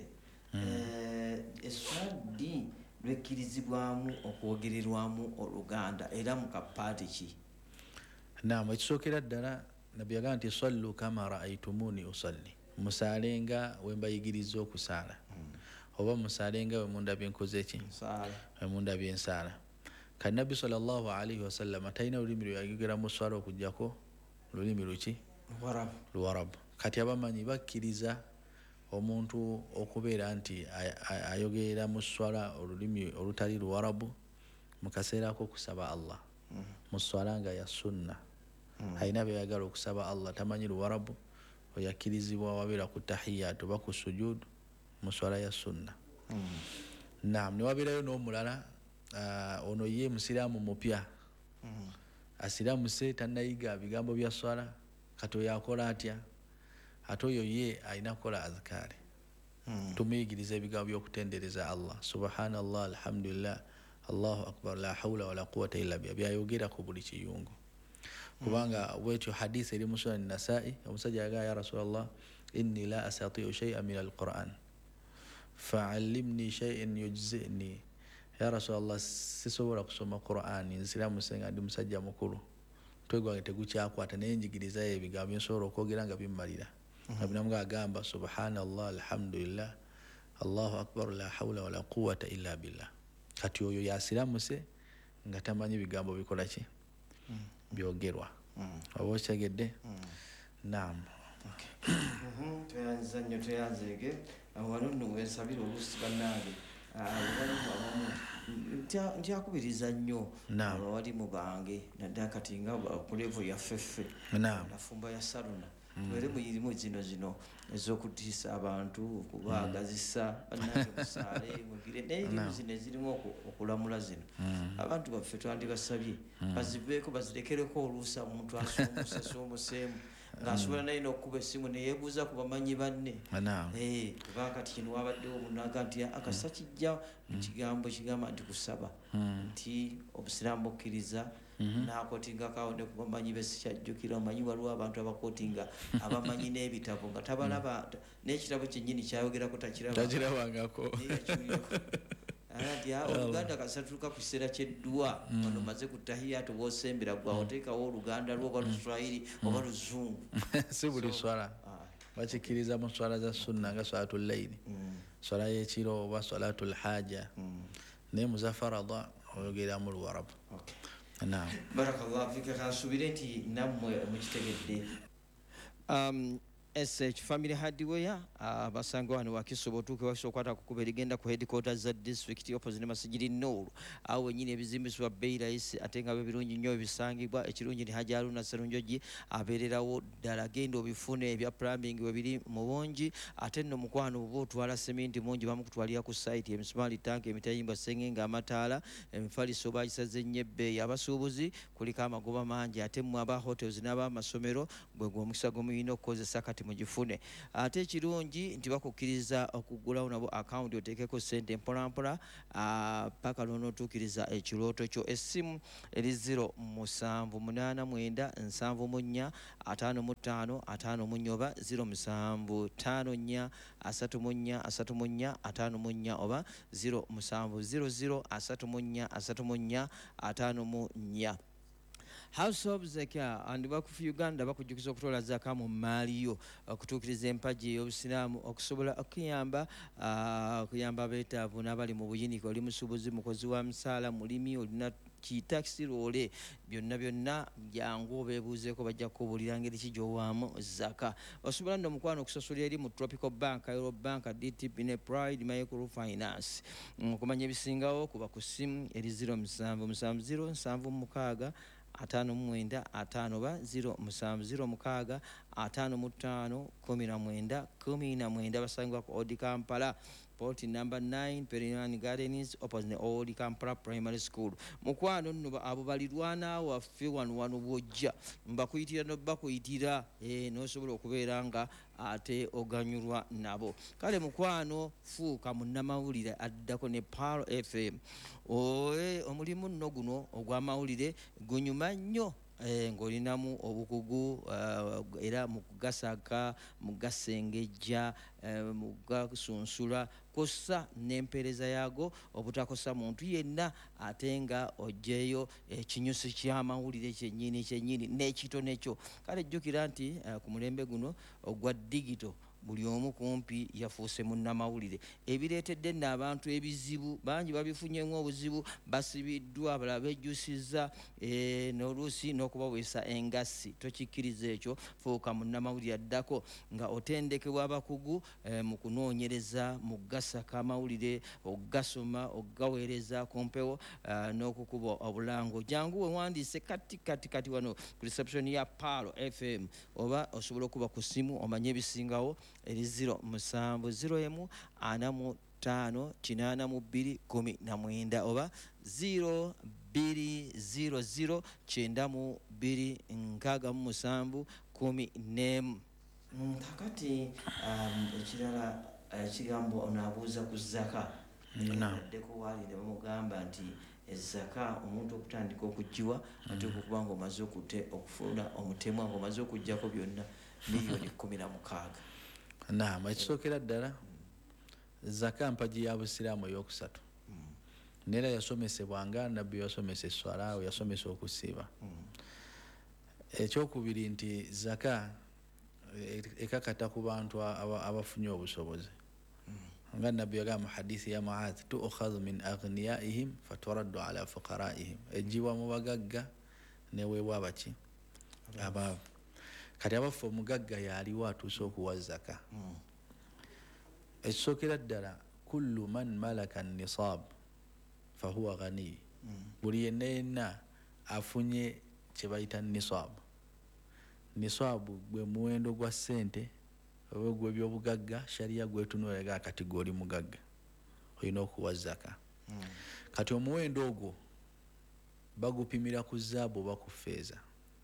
eswaddi lwekkirizibwamu okwogererwamu oluganda era mu kapaati ki naam ekisookera ddala nabbi yagamba nti sallu kama raaitumuni usalli musaalenga we mbayigiriza okusaala oba musaalenga we mundabye nkoze ki we mundabye ensaala kati nabbi sallallahu alaihi wasallama talina lulimi lwe yayogeramu swala okuggyako lulimi luki luwarabu kati abamanyi bakkiriza omuntu okubeera nti ayogerera mu swala olulimi olutali luwarabu mu kaseera k'okusaba Allah mu swala nga ya sunna alina byayagala okusaba Allah tamanyi luwarabu oyakkirizibwa wabeera ku tahiyat oba ku sujud mu swala ya sunna naam newabeerayo n'omulala ono ye musiraamu mupya asiramuse tannayiga bigambo bya swala kati oyo akola atya ate oyo ye alina kukola azkaari tumuyigiriza ebigambo by'okutendereza Allah subhanallah alhamdulillah allahu akbar la hawla wala quwwata illa billah byayogera ku buli kiyungu kubanga bwetyo hadisi eri mu sunan nasai omusajja yagaa ya rasulallah inni la asatiu shay'an min alquran fa'allimni shay'an yujzini ya rasulallah sisobola kusoma qur'ani nziramuse nga ndi musajja mukulu twegwange tegukyakwata naye njigirizayo ebigambo byensobola okwogera nga bimmalira abinamuga agamba subhanallah alhamdulillah allahu akbar la hawla wala quwwata illa billah kati oyo yasiramuse nga tamanyi bigambo bikola ki byogerwa oba okitegedde naam tweyanziza nnyo tweyanzeege wano nno wensabira oluusi bannange abalimu abamu ntyakubiriza nnyo abawalimu bange naddala kati nga kulevo yaffeffe nafumba ya saluna twere muyirimu zino zino ez'okutiisa abantu okubaagazisa bannange musaale mugire n'erimu zino ezirimu okulamula zino abantu baffe twandibasabye baziveeko bazirekereko oluusi omuntu asuumusa suumuseemu ng'asobola naye n'okukuba essimu neyeebuuza ku bamanyi banne kubanga kati kino wabaddewo munaga nti akasa kijja mu kigambo kigamba nti kusaba nti obusiraamu bukkiriza n'akotingakawo ne ku bamanyi besikyajjukira omanyi waliwo abantu abakotinga abamanyi n'ebitabo nga tabalaba n'ekitabo kyennyini kyayogerako takirabangako oluganda kasatuuka ku kiseera ky'edduwa wano maze ku tahiyat oba osembera gwawe oteekawo oluganda lwo oba luswahiri oba luzungu si buli swala bakikkiriza mu swala za sunna nga swalatu llaili swala y'ekiro oba swalatu lhaja naye muza farada oyogera mu luwarabu naam barakallahu fika kasubire nti nammwe mukitegedde um S H Family Hardware abasanga uh, wano wakisobo tuke wakisokwata kukuba ligenda ku headquarters za district opposite Masjidi Nur awo nyine ebizimbiswa bei rahisi atenga birungi nnyo bisangibwa ekirungi ni Hajaru na Serunjoji abererawo ddala gendo bifune ebya plumbing webiri mu bongi ate nno mukwano bo twala cement mungi bamukutwalira ku site emisumali tank emitayimba sengenga amataala emifaliso bayisaze nyebbe abasuubuzi kuliko amagoba mangi ate mu aba hotels n'aba masomero bwe gwo mukisa gomuyino kozesa kati mujifune ate ekirungi nti bakukkiriza okugulawo nabo account oteekeko sente mpolampola paka lw'onootuukiriza ekirooto kyo essimu eri zero musanvu munaana mwenda nsanvu mu nnya ataano mu ttaano ataano mu nnya oba zero musanvu ttaano nnya asatu mu nnya asatu mu nnya ataano mu nnya oba zero musanvu zero zero asatu mu nnya asatu mu nnya ataano mu nnya House of Zaka and bakufu Uganda bakujjukiza okutola zaka mu maaliyo okutuukiriza empagi y'obusiraamu okusobola okuyamba okuyamba abeetaavu n'abali mu buyinike oli musuubuzi mukozi wa musaala mulimi olina kitaxi roole byonna byonna byangu beebuuzeeko bajja kubuulira ngeri ki gy'owaamu zaka osobola nno mukwano okusasulira eri mu Tropical Bank, Euro Bank, D T P ne Pride Microfinance okumanya ebisingawo kuba ku ssimu eri zero musanvu musanvu zero nsanvu mukaaga atano mwenda atano ba zero musanvu zero mukaaga atano mu ttaano kumi na mwenda kumi na mwenda basangibwa ku Old Kampala Port number nine Perinan Gardens opposite Old Kampala Primary School mukwano nno abo balirwana waffe wano wano bwojja mbakuyitira no bakuyitira eh nosobola okubeera nga ate oganyulwa nabo kale mukwano fuuka munnamawulire addako ne Palo F M oe omulimu nno guno ogw'amawulire gunyuma nnyo eh ngolinamu obukugu uh, era mugasaka mugasengejja uh, mugasunsula kosa n'empereza yago obutakosa muntu yenna atenga ojeyo ekinyusi ky'amawulire kyennyini kyennyini n'ekito nekyo kale jjukira nti uh, ku mulembe guno ogwa digital buli omu kumpi yafuuse munnamawulire ebireetedde nno abantu ebizibu bangi babifunyemu obuzibu basibiddwa abalala bejjusiza e, n'oluusi n'okubaweesa engassi tokikkiriza ekyo fuuka munnamawulire addako nga otendekebwa abakugu e, mu kunoonyereza mu gasaka amawulire ogasoma ogaweereza ku mpewo uh, n'okukuba obulango jangu wewandiise kati kati kati wano ku reception ya Palo F M oba osobola okuba ku simu omanye ebisingawo eri zero musanvu zero emu ana mu ttaano kinaana mu bbiri kumi na mwenda oba zero bbiri zero zero kyenda mu bbiri nkaaga mu musanvu kumi n'emu kakati ekirala ekigambo onaabuuza ku zaka addeko waali ne bamugamba nti ezaka omuntu okutandika okuggiwa ate okukuba nga omaze okufuna omutemwa nga omaze okuggyako byonna miliyoni kumi na mukaaga naam ekisookera ddala zaka mpagi ya busiraamu ey'okusatu neera yasomesebwanga nabbi yasomesa eswalaawo yasomesa okusiiba ekyokubiri nti zaka ekakata ku bantu abafunye obusobozi nga nabbi yagamba mu hadithi ya Muadh tu'khadhu min aghniyaihim faturaddu ala fuqaraihim ejiwa mu bagagga neweebwa abaki abaavu kati abafu omugagga yaliwo atuuse okuwa zaka ekisookera ddala kullu man malaka nisab fahuwa ghani buli yenna yenna afunye kye bayita nisab nisabu gwe muwendo gwa ssente oba gw'ebyobugagga shariya gwetunuulaga kati gw'oli mugagga olina okuwa zaka kati omuwendo ogwo bagupimira ku zaabu oba ku feeza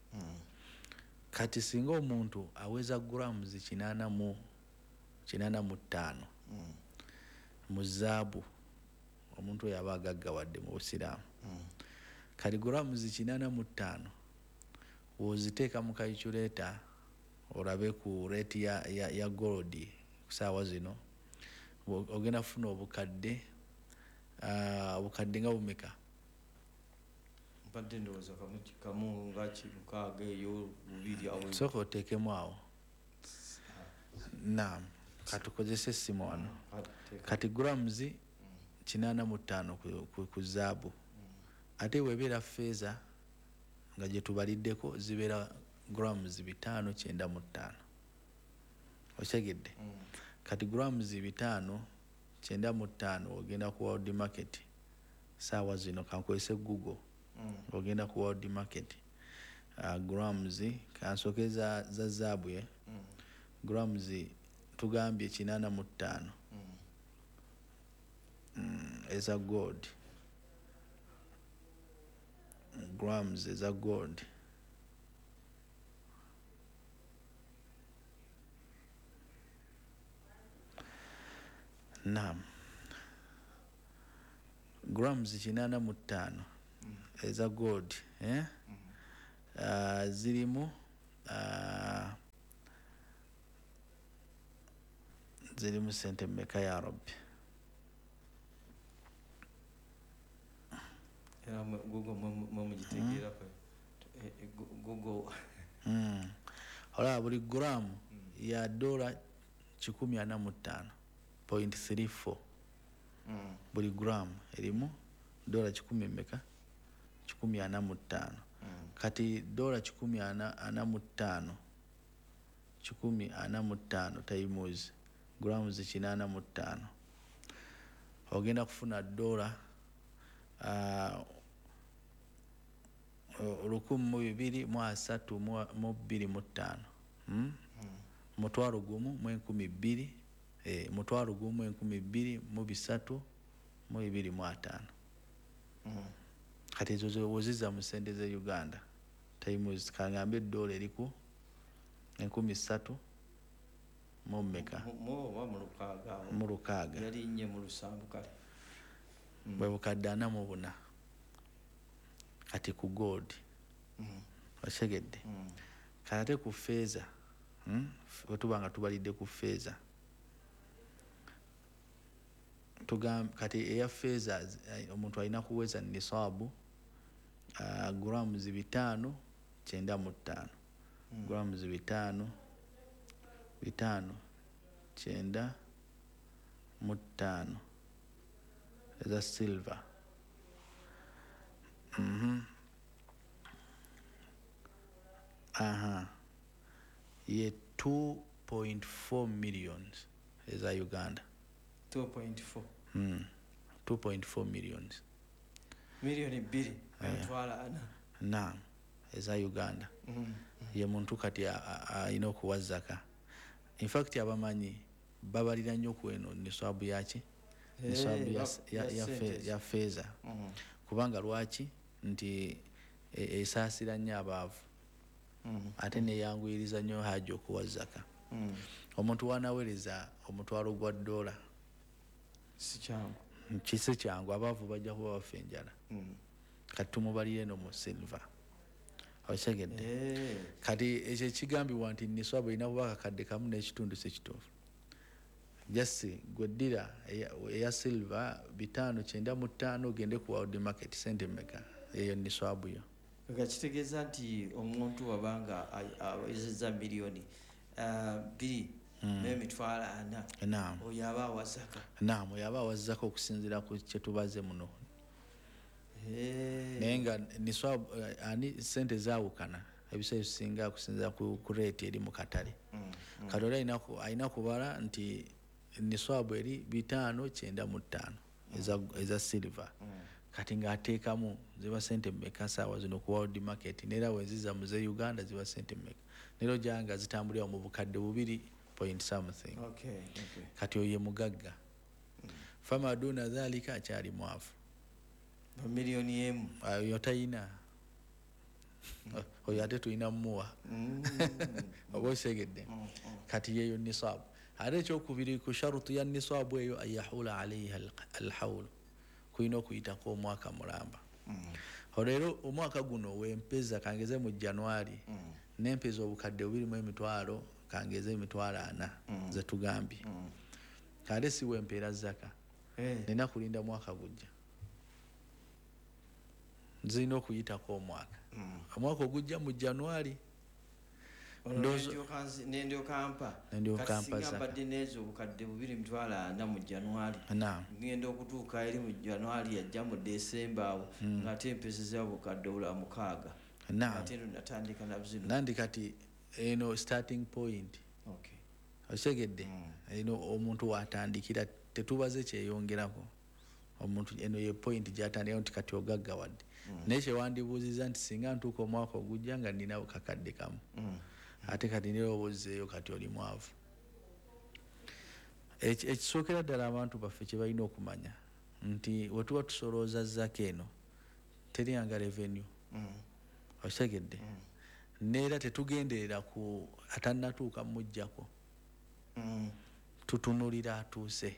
kati singa omuntu aweza grams kinaana mu kinaana mu ttaano mu zaabu omuntu oyo aba agaggawadde mu busiraamu kati grams kinaana mu ttaano woziteeka mu calculator olabe ku rate ya, ya, ya gold kusaawa zino ogenda kufuna obukadde uh, obukadde nga bumeka mpadde ndowooza kamu nga kimukaaga eyo bubiri awo sooka oteekemu awo naam katukozesa essimu wano kati grams kinaana mu ttaano ku, ku, ku zaabu ate webeera feeza nga gye tubaliddeko zibeera grams bitaano kyenda mu ttaano okyegedde kati grams bitaano kyenda mu ttaano ogenda ku world market saawa zino kankwese google ogenda ku world market uh, grams kansoke za, za zaabu ye grams tugambye kinaana mu ttaano mm, eza gold grams eza gold naam grams kinaana mu ttaano eza gold eh? uh, zirimu uh, zirimu sente mmeka ya rabbi era google mumugitegeera ko google mm. olaba buli gramu ya dola kikumi ana mu ttaano point three four mm. buli gramu erimu dola kikumi mmeka kikumi ana mu ttaano mm. kati dola kikumi ana, ana mu ttaano kikumi ana mu ttaano times grams kinaana mu ttaano ogenda kufuna dola uh, lukumi mu bibiri mu asatu mu bbiri mu ttaano mm? mm. mutwalo gumu mu enkumi bbiri eh, mutwalo gumu mu enkumi bbiri mu bisatu mu bibiri mu ataano mm. kati ezo zowoziza mu sente ze Uganda times kangambe dola eriku enkumi ssatu mu mmeka mu lukaaga yali nnye mu lusanvu kale bwe bukadde ana mu buna kati ku gold okyegedde kati ate ku feeza wetuba nga tubalidde ku feeza kati eya feeza omuntu alina kuweza nisaabu uh, grams bitaano kyenda mu ttaano mm. grams bitaano bitaano kyenda mu ttaano eza silver mm-hmm. aha ye two point four millions eza Uganda two point four mm. two point four millions milioni bbiri emitwala ana naam eza Uganda mm. mm. ye muntu kati alina okuwa zaka in fact abamanyi babalira nnyo ku eno niswabu yaki niswabu hey, ya, ya, ya, fe, ya feeza mm. kubanga lwaki nti esaasira nnyo abaavu mm. ate neyanguyiriza nnyo haji okuwa zaka mm. omuntu wanaweereza omutwalo gwa dola si kyangu kisi kyangu abaavu bajja kuba bafa enjala mm. kati tumubalire no mu silver okyegedde hey. kati ekyo ekigambibwa nti niswabu erina kuba kakadde kamu n'ekitundu sekituufu jasi gweddira eya silver bitaano kyenda mu ttaano ogende ku world market sente mmeka eyo niswabu yo nga kitegeeza nti omuntu wabanga awezezza miliyoni bbiri n'emitwalo ana naam oyo aba awazaka naam oyo aba awazaka okusinziira ku kyetubaze muno naye nga niswabu ani sente zaawukana ebiseera ebisinga kusinziira ku rate eri mu katale kati oli alina kubala nti niswabu eri bitaano kyenda mu ttaano eza silver kati ng'ateekamu ziba sente mmeka saawa zino ku world market neera weziza mu ze Uganda ziba sente mmeka neero gyanga zitambulira mu bukadde bubiri point something okay, okay. kati oyo ye mugagga mm. fama duna dhalika akyali mwavu miliyoni emu oyo tayina oyo ate tulina mmuwa oba osegedde kati yeyo nisaabu ate ekyokubiri ku sharutu ya nisaabu eyo ayahula alaiha alhawulu kulina okuyitako omwaka mulamba olero omwaka guno wempeza kangeze mu January nempeza obukadde bubiri mu emitwalo kangeze emitwalo ana zetugambye kale si wempeera zaka nina kulinda mwaka gujja nzina okuyitako omwaka omwaka ogujja mu January nendyokampa mbadde nezo obukadde bubiri mitwalo ana mu January ngenda okutuuka eri mu January yajja mu December awo ng'ate empezeza obukadde obula mukaaga na natandika nabzino nandi kati eno starting point okay osegedde eno omuntu watandikira tetubaze kyeyongerako omuntu eno ye point gyatandika nti kati ogaggawadde naye kyewandibuuziza nti singa ntuuka omwaka ogujja nga nina kakadde kamu ate kati nerowoozeeyo kati oli mwavu. Ekisookera ddala abantu baffe kye balina okumanya nti we tuba tusolooza zaka eno teriyanga revenue osegedde neera tetugenderera ku atannatuuka mujjako tutunulira atuuse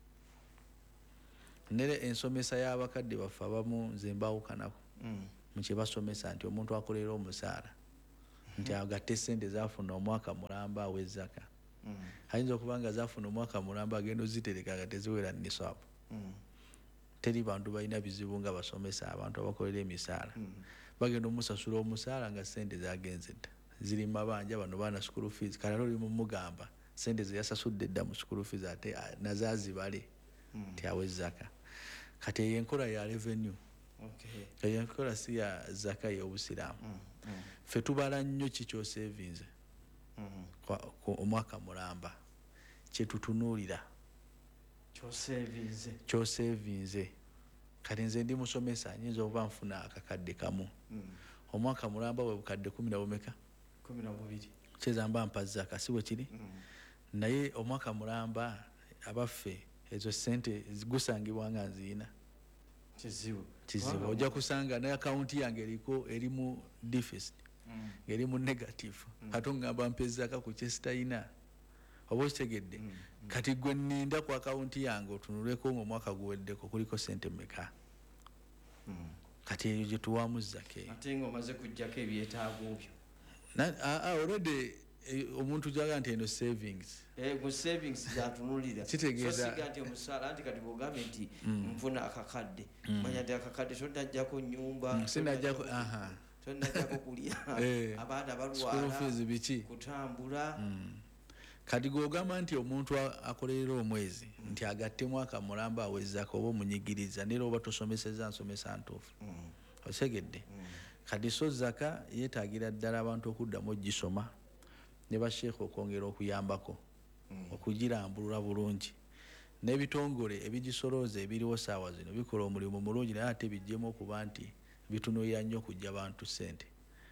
nere ensomesa y'abakadde baffe abamu nze mbawukanako mu kye basomesa nti omuntu akolera omusaala nti agatte sente zafuna omwaka mulamba aw'ezzaka ayinza okuba nga zafuna omwaka mulamba agenda ozitereka nga teziwera nisaabu teri bantu balina bizibu nga basomesa abantu abakolera emisaala bagenda omusasula omusaala nga sente zagenze dda ziri mabanja bano baana school fees kalala oli mumugamba sente zeyasasudde dda mu school fees ate nazazibale nti aw'ezzaka kati eyo enkola ya revenue eyo enkola si ya zaka y'obusiraamu ffe tubala nnyo kikyosevinze omwaka mulamba kyetutunuulira kyosevinze kyosevinze kati nze ndi musomesa nyinza okuba nfuna akakadde kamu omwaka mulamba bwe bukadde kumi na bumeka kumi na bubiri kyeza mba mpazza kasi bwe kiri naye omwaka mulamba abaffe ezo sente gusangibwa nga nziina kizibu kizibu ojja kusanga ne akawunti yange eriko eri mu deficit eri mu negative ate ngamba mpezzaaka ku kyesitalina oba okitegedde kati gwe nninda ku akawunti yange otunuleko ng'omwaka guweddeko kuliko sente meka kati eyo gye tuwamu zaka ate ng'omaze kuggyako ebyetaago byo already omuntu gyaga nti eno savings ku savings zatunulira kitegeeza siga nti omusaala anti kati bwogambye nti nfuna akakadde manya nti akakadde tonajjako nyumba sinajjako aha tonajjako kulya abaana balwala kutambula kati gwogamba nti omuntu akolerera omwezi nti agatte mwaka mulamba awezako oba omunyigiriza nera oba tosomeseza nsomesa ntuufu osegedde kati so zaka yeetaagira ddala abantu okuddamu ogisoma ne basheekha okwongera okuyambako okugirambulula bulungi n'ebitongole ebigisolooza ebiriwo saawa zino bikola omulimu mulungi naye ate bijjemu okuba nti bitunuulira nnyo okujja abantu ssente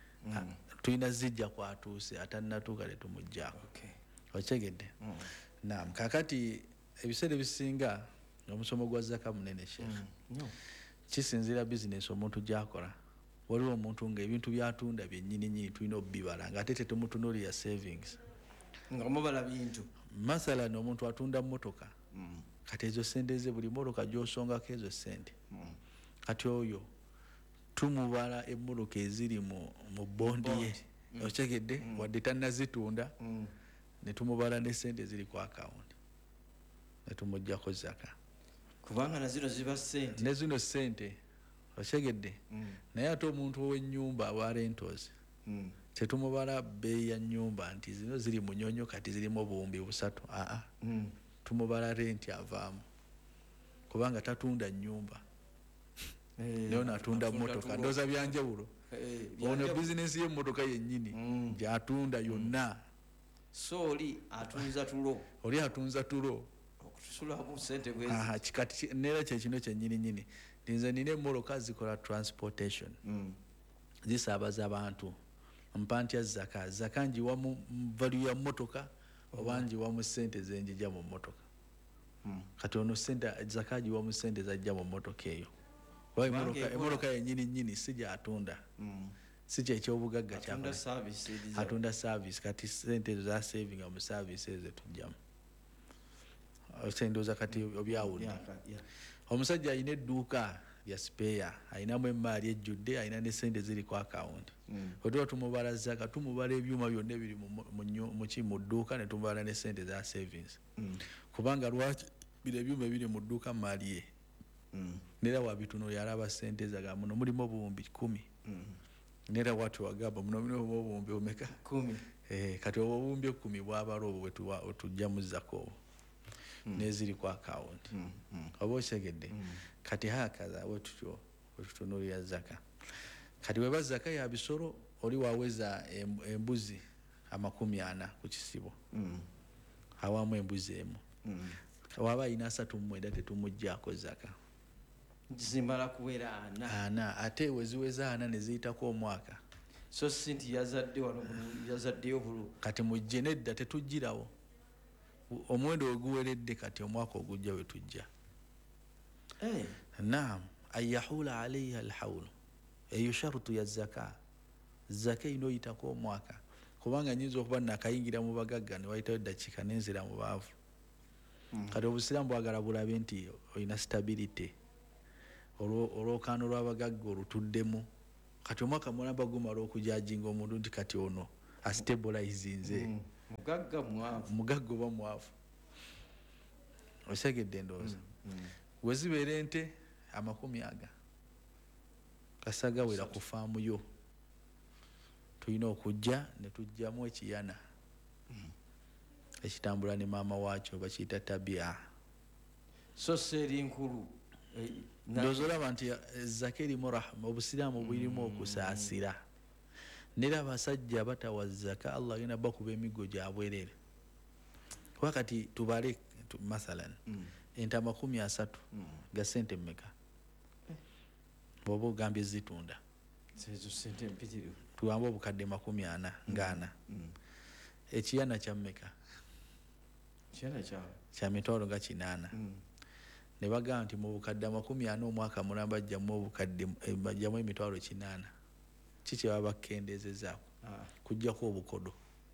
tulina zijja kwatuuse atannatuuka tetumugjaako okegedde naam kakati ebiseera ebisinga omusomo gwa zaka munene sheekha kisinziira bizinesi omuntu gyakola waliwo omuntu ng'ebintu byatunda byennyini nyini tulina obbibala ng'ate tetumutunuulira savings nga mubala bintu masalan omuntu atunda mmotoka kati ezo sente ze buli mmotoka gy'osongako ezo sente kati oyo tumubala emmotoka eziri mu bondi ye okegedde wadde tannazitunda ne tumubala ne sente ziri ku akawunti ne tumuggyako zaka kubanga nazino ziba sente ne zino sente okegedde naye ate omuntu ow'ennyumba wa rentals tetumubala bbeeyi ya nnyumba nti zino ziri munyonyo kati zirimu obuwumbi busatu aa tumubala renti avaamu kubanga tatunda nnyumba naye natunda mmotoka ndooza byanjawulo ono bizinesi y'emmotoka yennyini gyatunda yonna so oli atunza tulo oli atunza tulo okutusulamu sente bwezi aha kikati neera kyekino kyennyini nyini nze nina emmoloka zikola transportation zisaabaza abantu mpa ntya zaka zaka njiwa mu value ya mmotoka oba njiwa mu sente zenjija mu mmotoka kati ono sente zaka njiwa mu sente zajja mu mmotoka eyo emmoloka yennyini nyini si gyatunda si kyekyobugagga kyakola atunda service kati sente ezo za saving mu service ezo tujjamu osendoza kati obyawulira omusajja alina edduuka lya spare alinamu emaali ejjudde alina ne sente ziri ku akawunti wetuba tumubala zaka tumubala ebyuma byonna ebiri muki mu dduuka ne tumubala ne sente za savings kubanga lwaki bino ebyuma ebiri mu dduuka maali ye nera wabitunuulira alaba sente zaga muno mulimu obuwumbi kumi nera watu wagamba muno mulimu obuwumbi omeka kati obuwumbi ekumi bwabala obwo wetujja muzzako obwo neziri ku akawunti oba okyegedde kati hakaza wetutyo wetutunuulira zaka kati weba zaka ya bisoro oli waweza em- embuzi amakumi ana ku kisibo Mm. awamu embuzi emu Mm. waba ina asatu mwenda tetumuggyako zaka zimala kuwera ana ana ate weziweza ana neziyitako omwaka so sinti yazadde wano bulu- yazaddeyo bulu kati mujje nedda tetugirawo omwendo oguweredde kati omwaka ogujja wetujja Eh. naam ayahula alaiha alhaulu eyo sharutu ya zaka zaka ino oyitako omwaka kubanga nyinza okuba nakayingira mu bagagga newayitawo eddakiika nenzira mu baavu kati obusiraamu bwagala bulabe nti olina stability olwokano lwabagagga olutuddemu kati omwaka mulamba gumala okujajinga omuntu nti kati ono astabilizinze Mm. mugagga mwavu mugagga oba mwavu osegedde ndowooza wezibeera ente amakumi aga kasagawera ku faamu yo tulina okujja ne tujjamu ekiyana ekitambula ne maama waakyo bakiyita tabia so seeri nkulu eh, na- ndowooza olaba nti zaka erimu rahma obusiraamu burimu okusaasira nera abasajja batawa zaka allah agenda bakuba emigo gyabwerere wakati tubale tu- mathalan ente amakumi asatu ga sente mmeka bwoba ogambye zitunda zezo sente mpitirivu tuwambe obukadde makumi ana ngaana ekiyana kyammeka kyana kyawe kya mitwalo nga kinaana ne bagamba nti mu bukadde amakumi ana omwaka mulamba bajjamu obukadde eh, bajjamu emitwalo kinaana kiki baba bakendeezezaako kujjako obukodo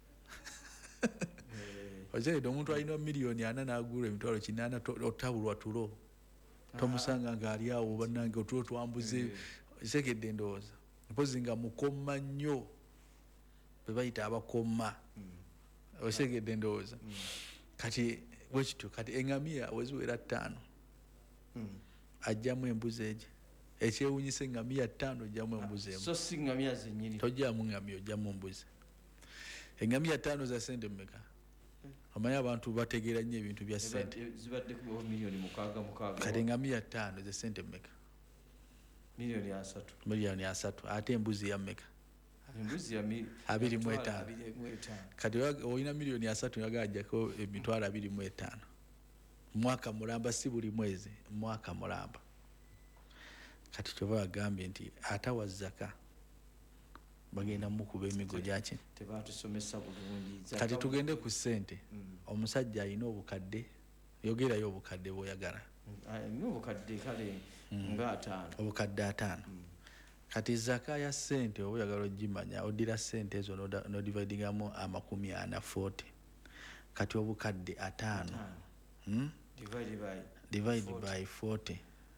okiredde omuntu alina miliyoni ana n'agula emitwalo kinaana to- otabulwa tulo tomusanga ng'ali awo bannange otulo twambuze segedde ndowooza mpozi nga mukoma nnyo bebayita abakoma osegedde ndowooza kati bwekityo kati eŋŋamiya weziwera ttaano ajjamu embuzi egi ekyewunyisa eŋŋamiya ttaano ojjamu embuzi emu so si ŋŋamiya zennyini tojjamu ŋŋamiya ojjamu mbuzi eŋŋamiya ttaano za sente mmeka omanyi abantu bategeera nnyo ebintu bya sente Zibadde- zibadde ku miliyoni mukaaga mukaaga kati eŋŋamiya ttaano za sente mmeka miliyoni asatu miliyoni asatu ate embuzi ya mmeka embuzi ya mi- abiri mu emitwalo etaano abiri mu etaano kati oya- olina miliyoni asatu yagajjako emitwalo abiri mu etaano mwaka mulamba si buli mwezi mwaka mulamba kati kyoba bagambye nti atawa zaka bagenda mukuba emigo gyaki tebatusomesa bulungi Zaka- kati tugende ku ssente Mm. omusajja alina obukadde yogerayo obukadde bwoyagala Ah, nnyo obukadde kale nga ataano obukadde ataano kati zaka ya ssente oba oyagala ogimanya oddira ssente ezo noda- nodividingamu amakumi ana forty kati obukadde ataano Hmm? divide by divide forty. by forty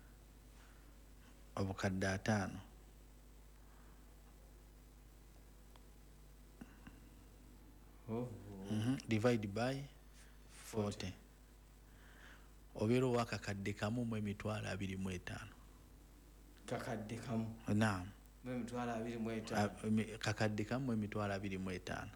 obukadde ataano Oh, Mhm, divide by forty obeera owakakadde kamu mu emitwalo abiri mu etaano kakadde kamu naam mu emitwalo abiri mu etaano A- emi- kakadde kamu mu emitwalo abiri mu etaano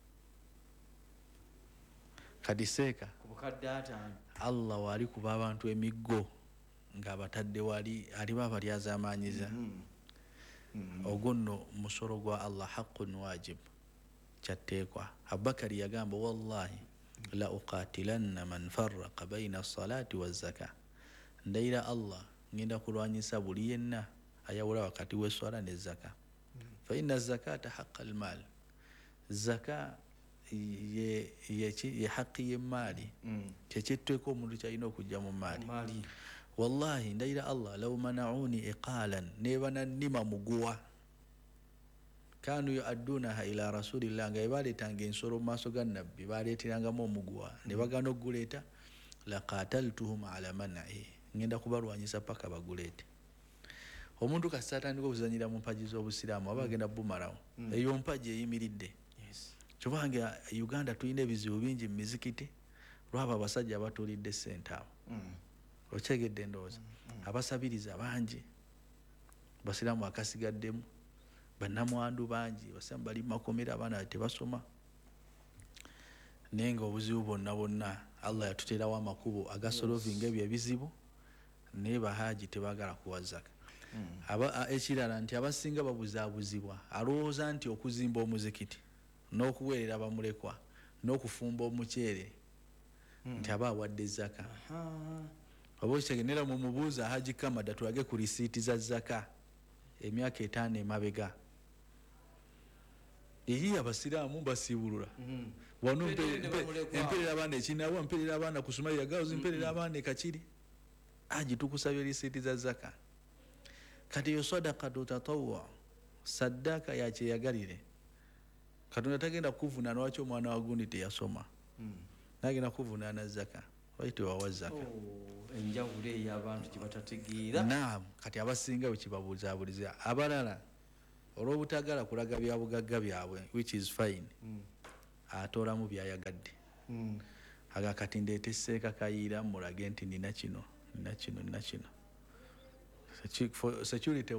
kati seeka ku bukadde ataano allah waali kuba abantu emiggo ng'abatadde wali aliba abalyazaamaanyiza ogwo nno musolo gwa allah haqqun wajib kyatteekwa abubakari yagamba wallahi la uqatilanna man farraqa baina salati wazaka ndayira allah ngenda kulwanyisa buli yenna ayawula wakati w'eswala ne zaka faina zakata haqa almal zaka ye, ye, ye haqi y'emaali kyekyetteko omuntu kyalina okujja mu maali maali wallahi ndayira allah law manauni iqalan nebanannima muguwa kanu yuaddunaha ila rasulillah nga ebaletanga ensolo mu maaso ga nabbi baleeterangamu omuguwa ne bagana okuguleeta laqataltuhum ala manai ngenda kubalwanyisa paka baguleete omuntu kasi atandika okuzanyira mu mpagi z'obusiraamu aba agenda bumalawo eyo mpagi eyimiridde kyobanga uganda tulina ebizibu bingi mu mizikiti lwaba abasajja abatulidde sente abo okyegedde ndowooza abasabiriza bangi basiraamu akasigaddemu bannamwandu bangi basiraamu bali mumakomera abaana tebasoma naye nga obuzibu bwonna bwonna allah yatuteerawo amakubo agasolovinga ebyo ebizibu naye bahaji tebagala kuwa zaka aba ekirala nti abasinga babuzaabuzibwa alowooza nti okuzimba omuzikiti n'okuweerera abamulekwa n'okufumba omuceere nti aba awadde zaka oba okitegeera mu mubuuza Haji Kamada tulage ku risiiti za zaka emyaka etaano emabega eri abasiraamu basiibulula wano emperera abaana ekinaabwa mperera abaana ku Somalia Girls mperera abaana ekakiri Haji tukusabye risiiti za zaka kati yo sadaka tutatawwa sadaka ya kyeyagalire Katonda tagenda kuvunaana lwaki omwana wa gundi teyasoma nagenda kuvunaana zaka lwaki tewawa zaka enjawulo ey'abantu kye batategeera naam kati abasinga wekibabuuzaabuliza abalala olw'obutagala kulaga bya bugagga byabwe which is fine atoolamu byayagadde aga kati ndeeta esseeka kayiira mulage nti nina kino nina kino nina kino security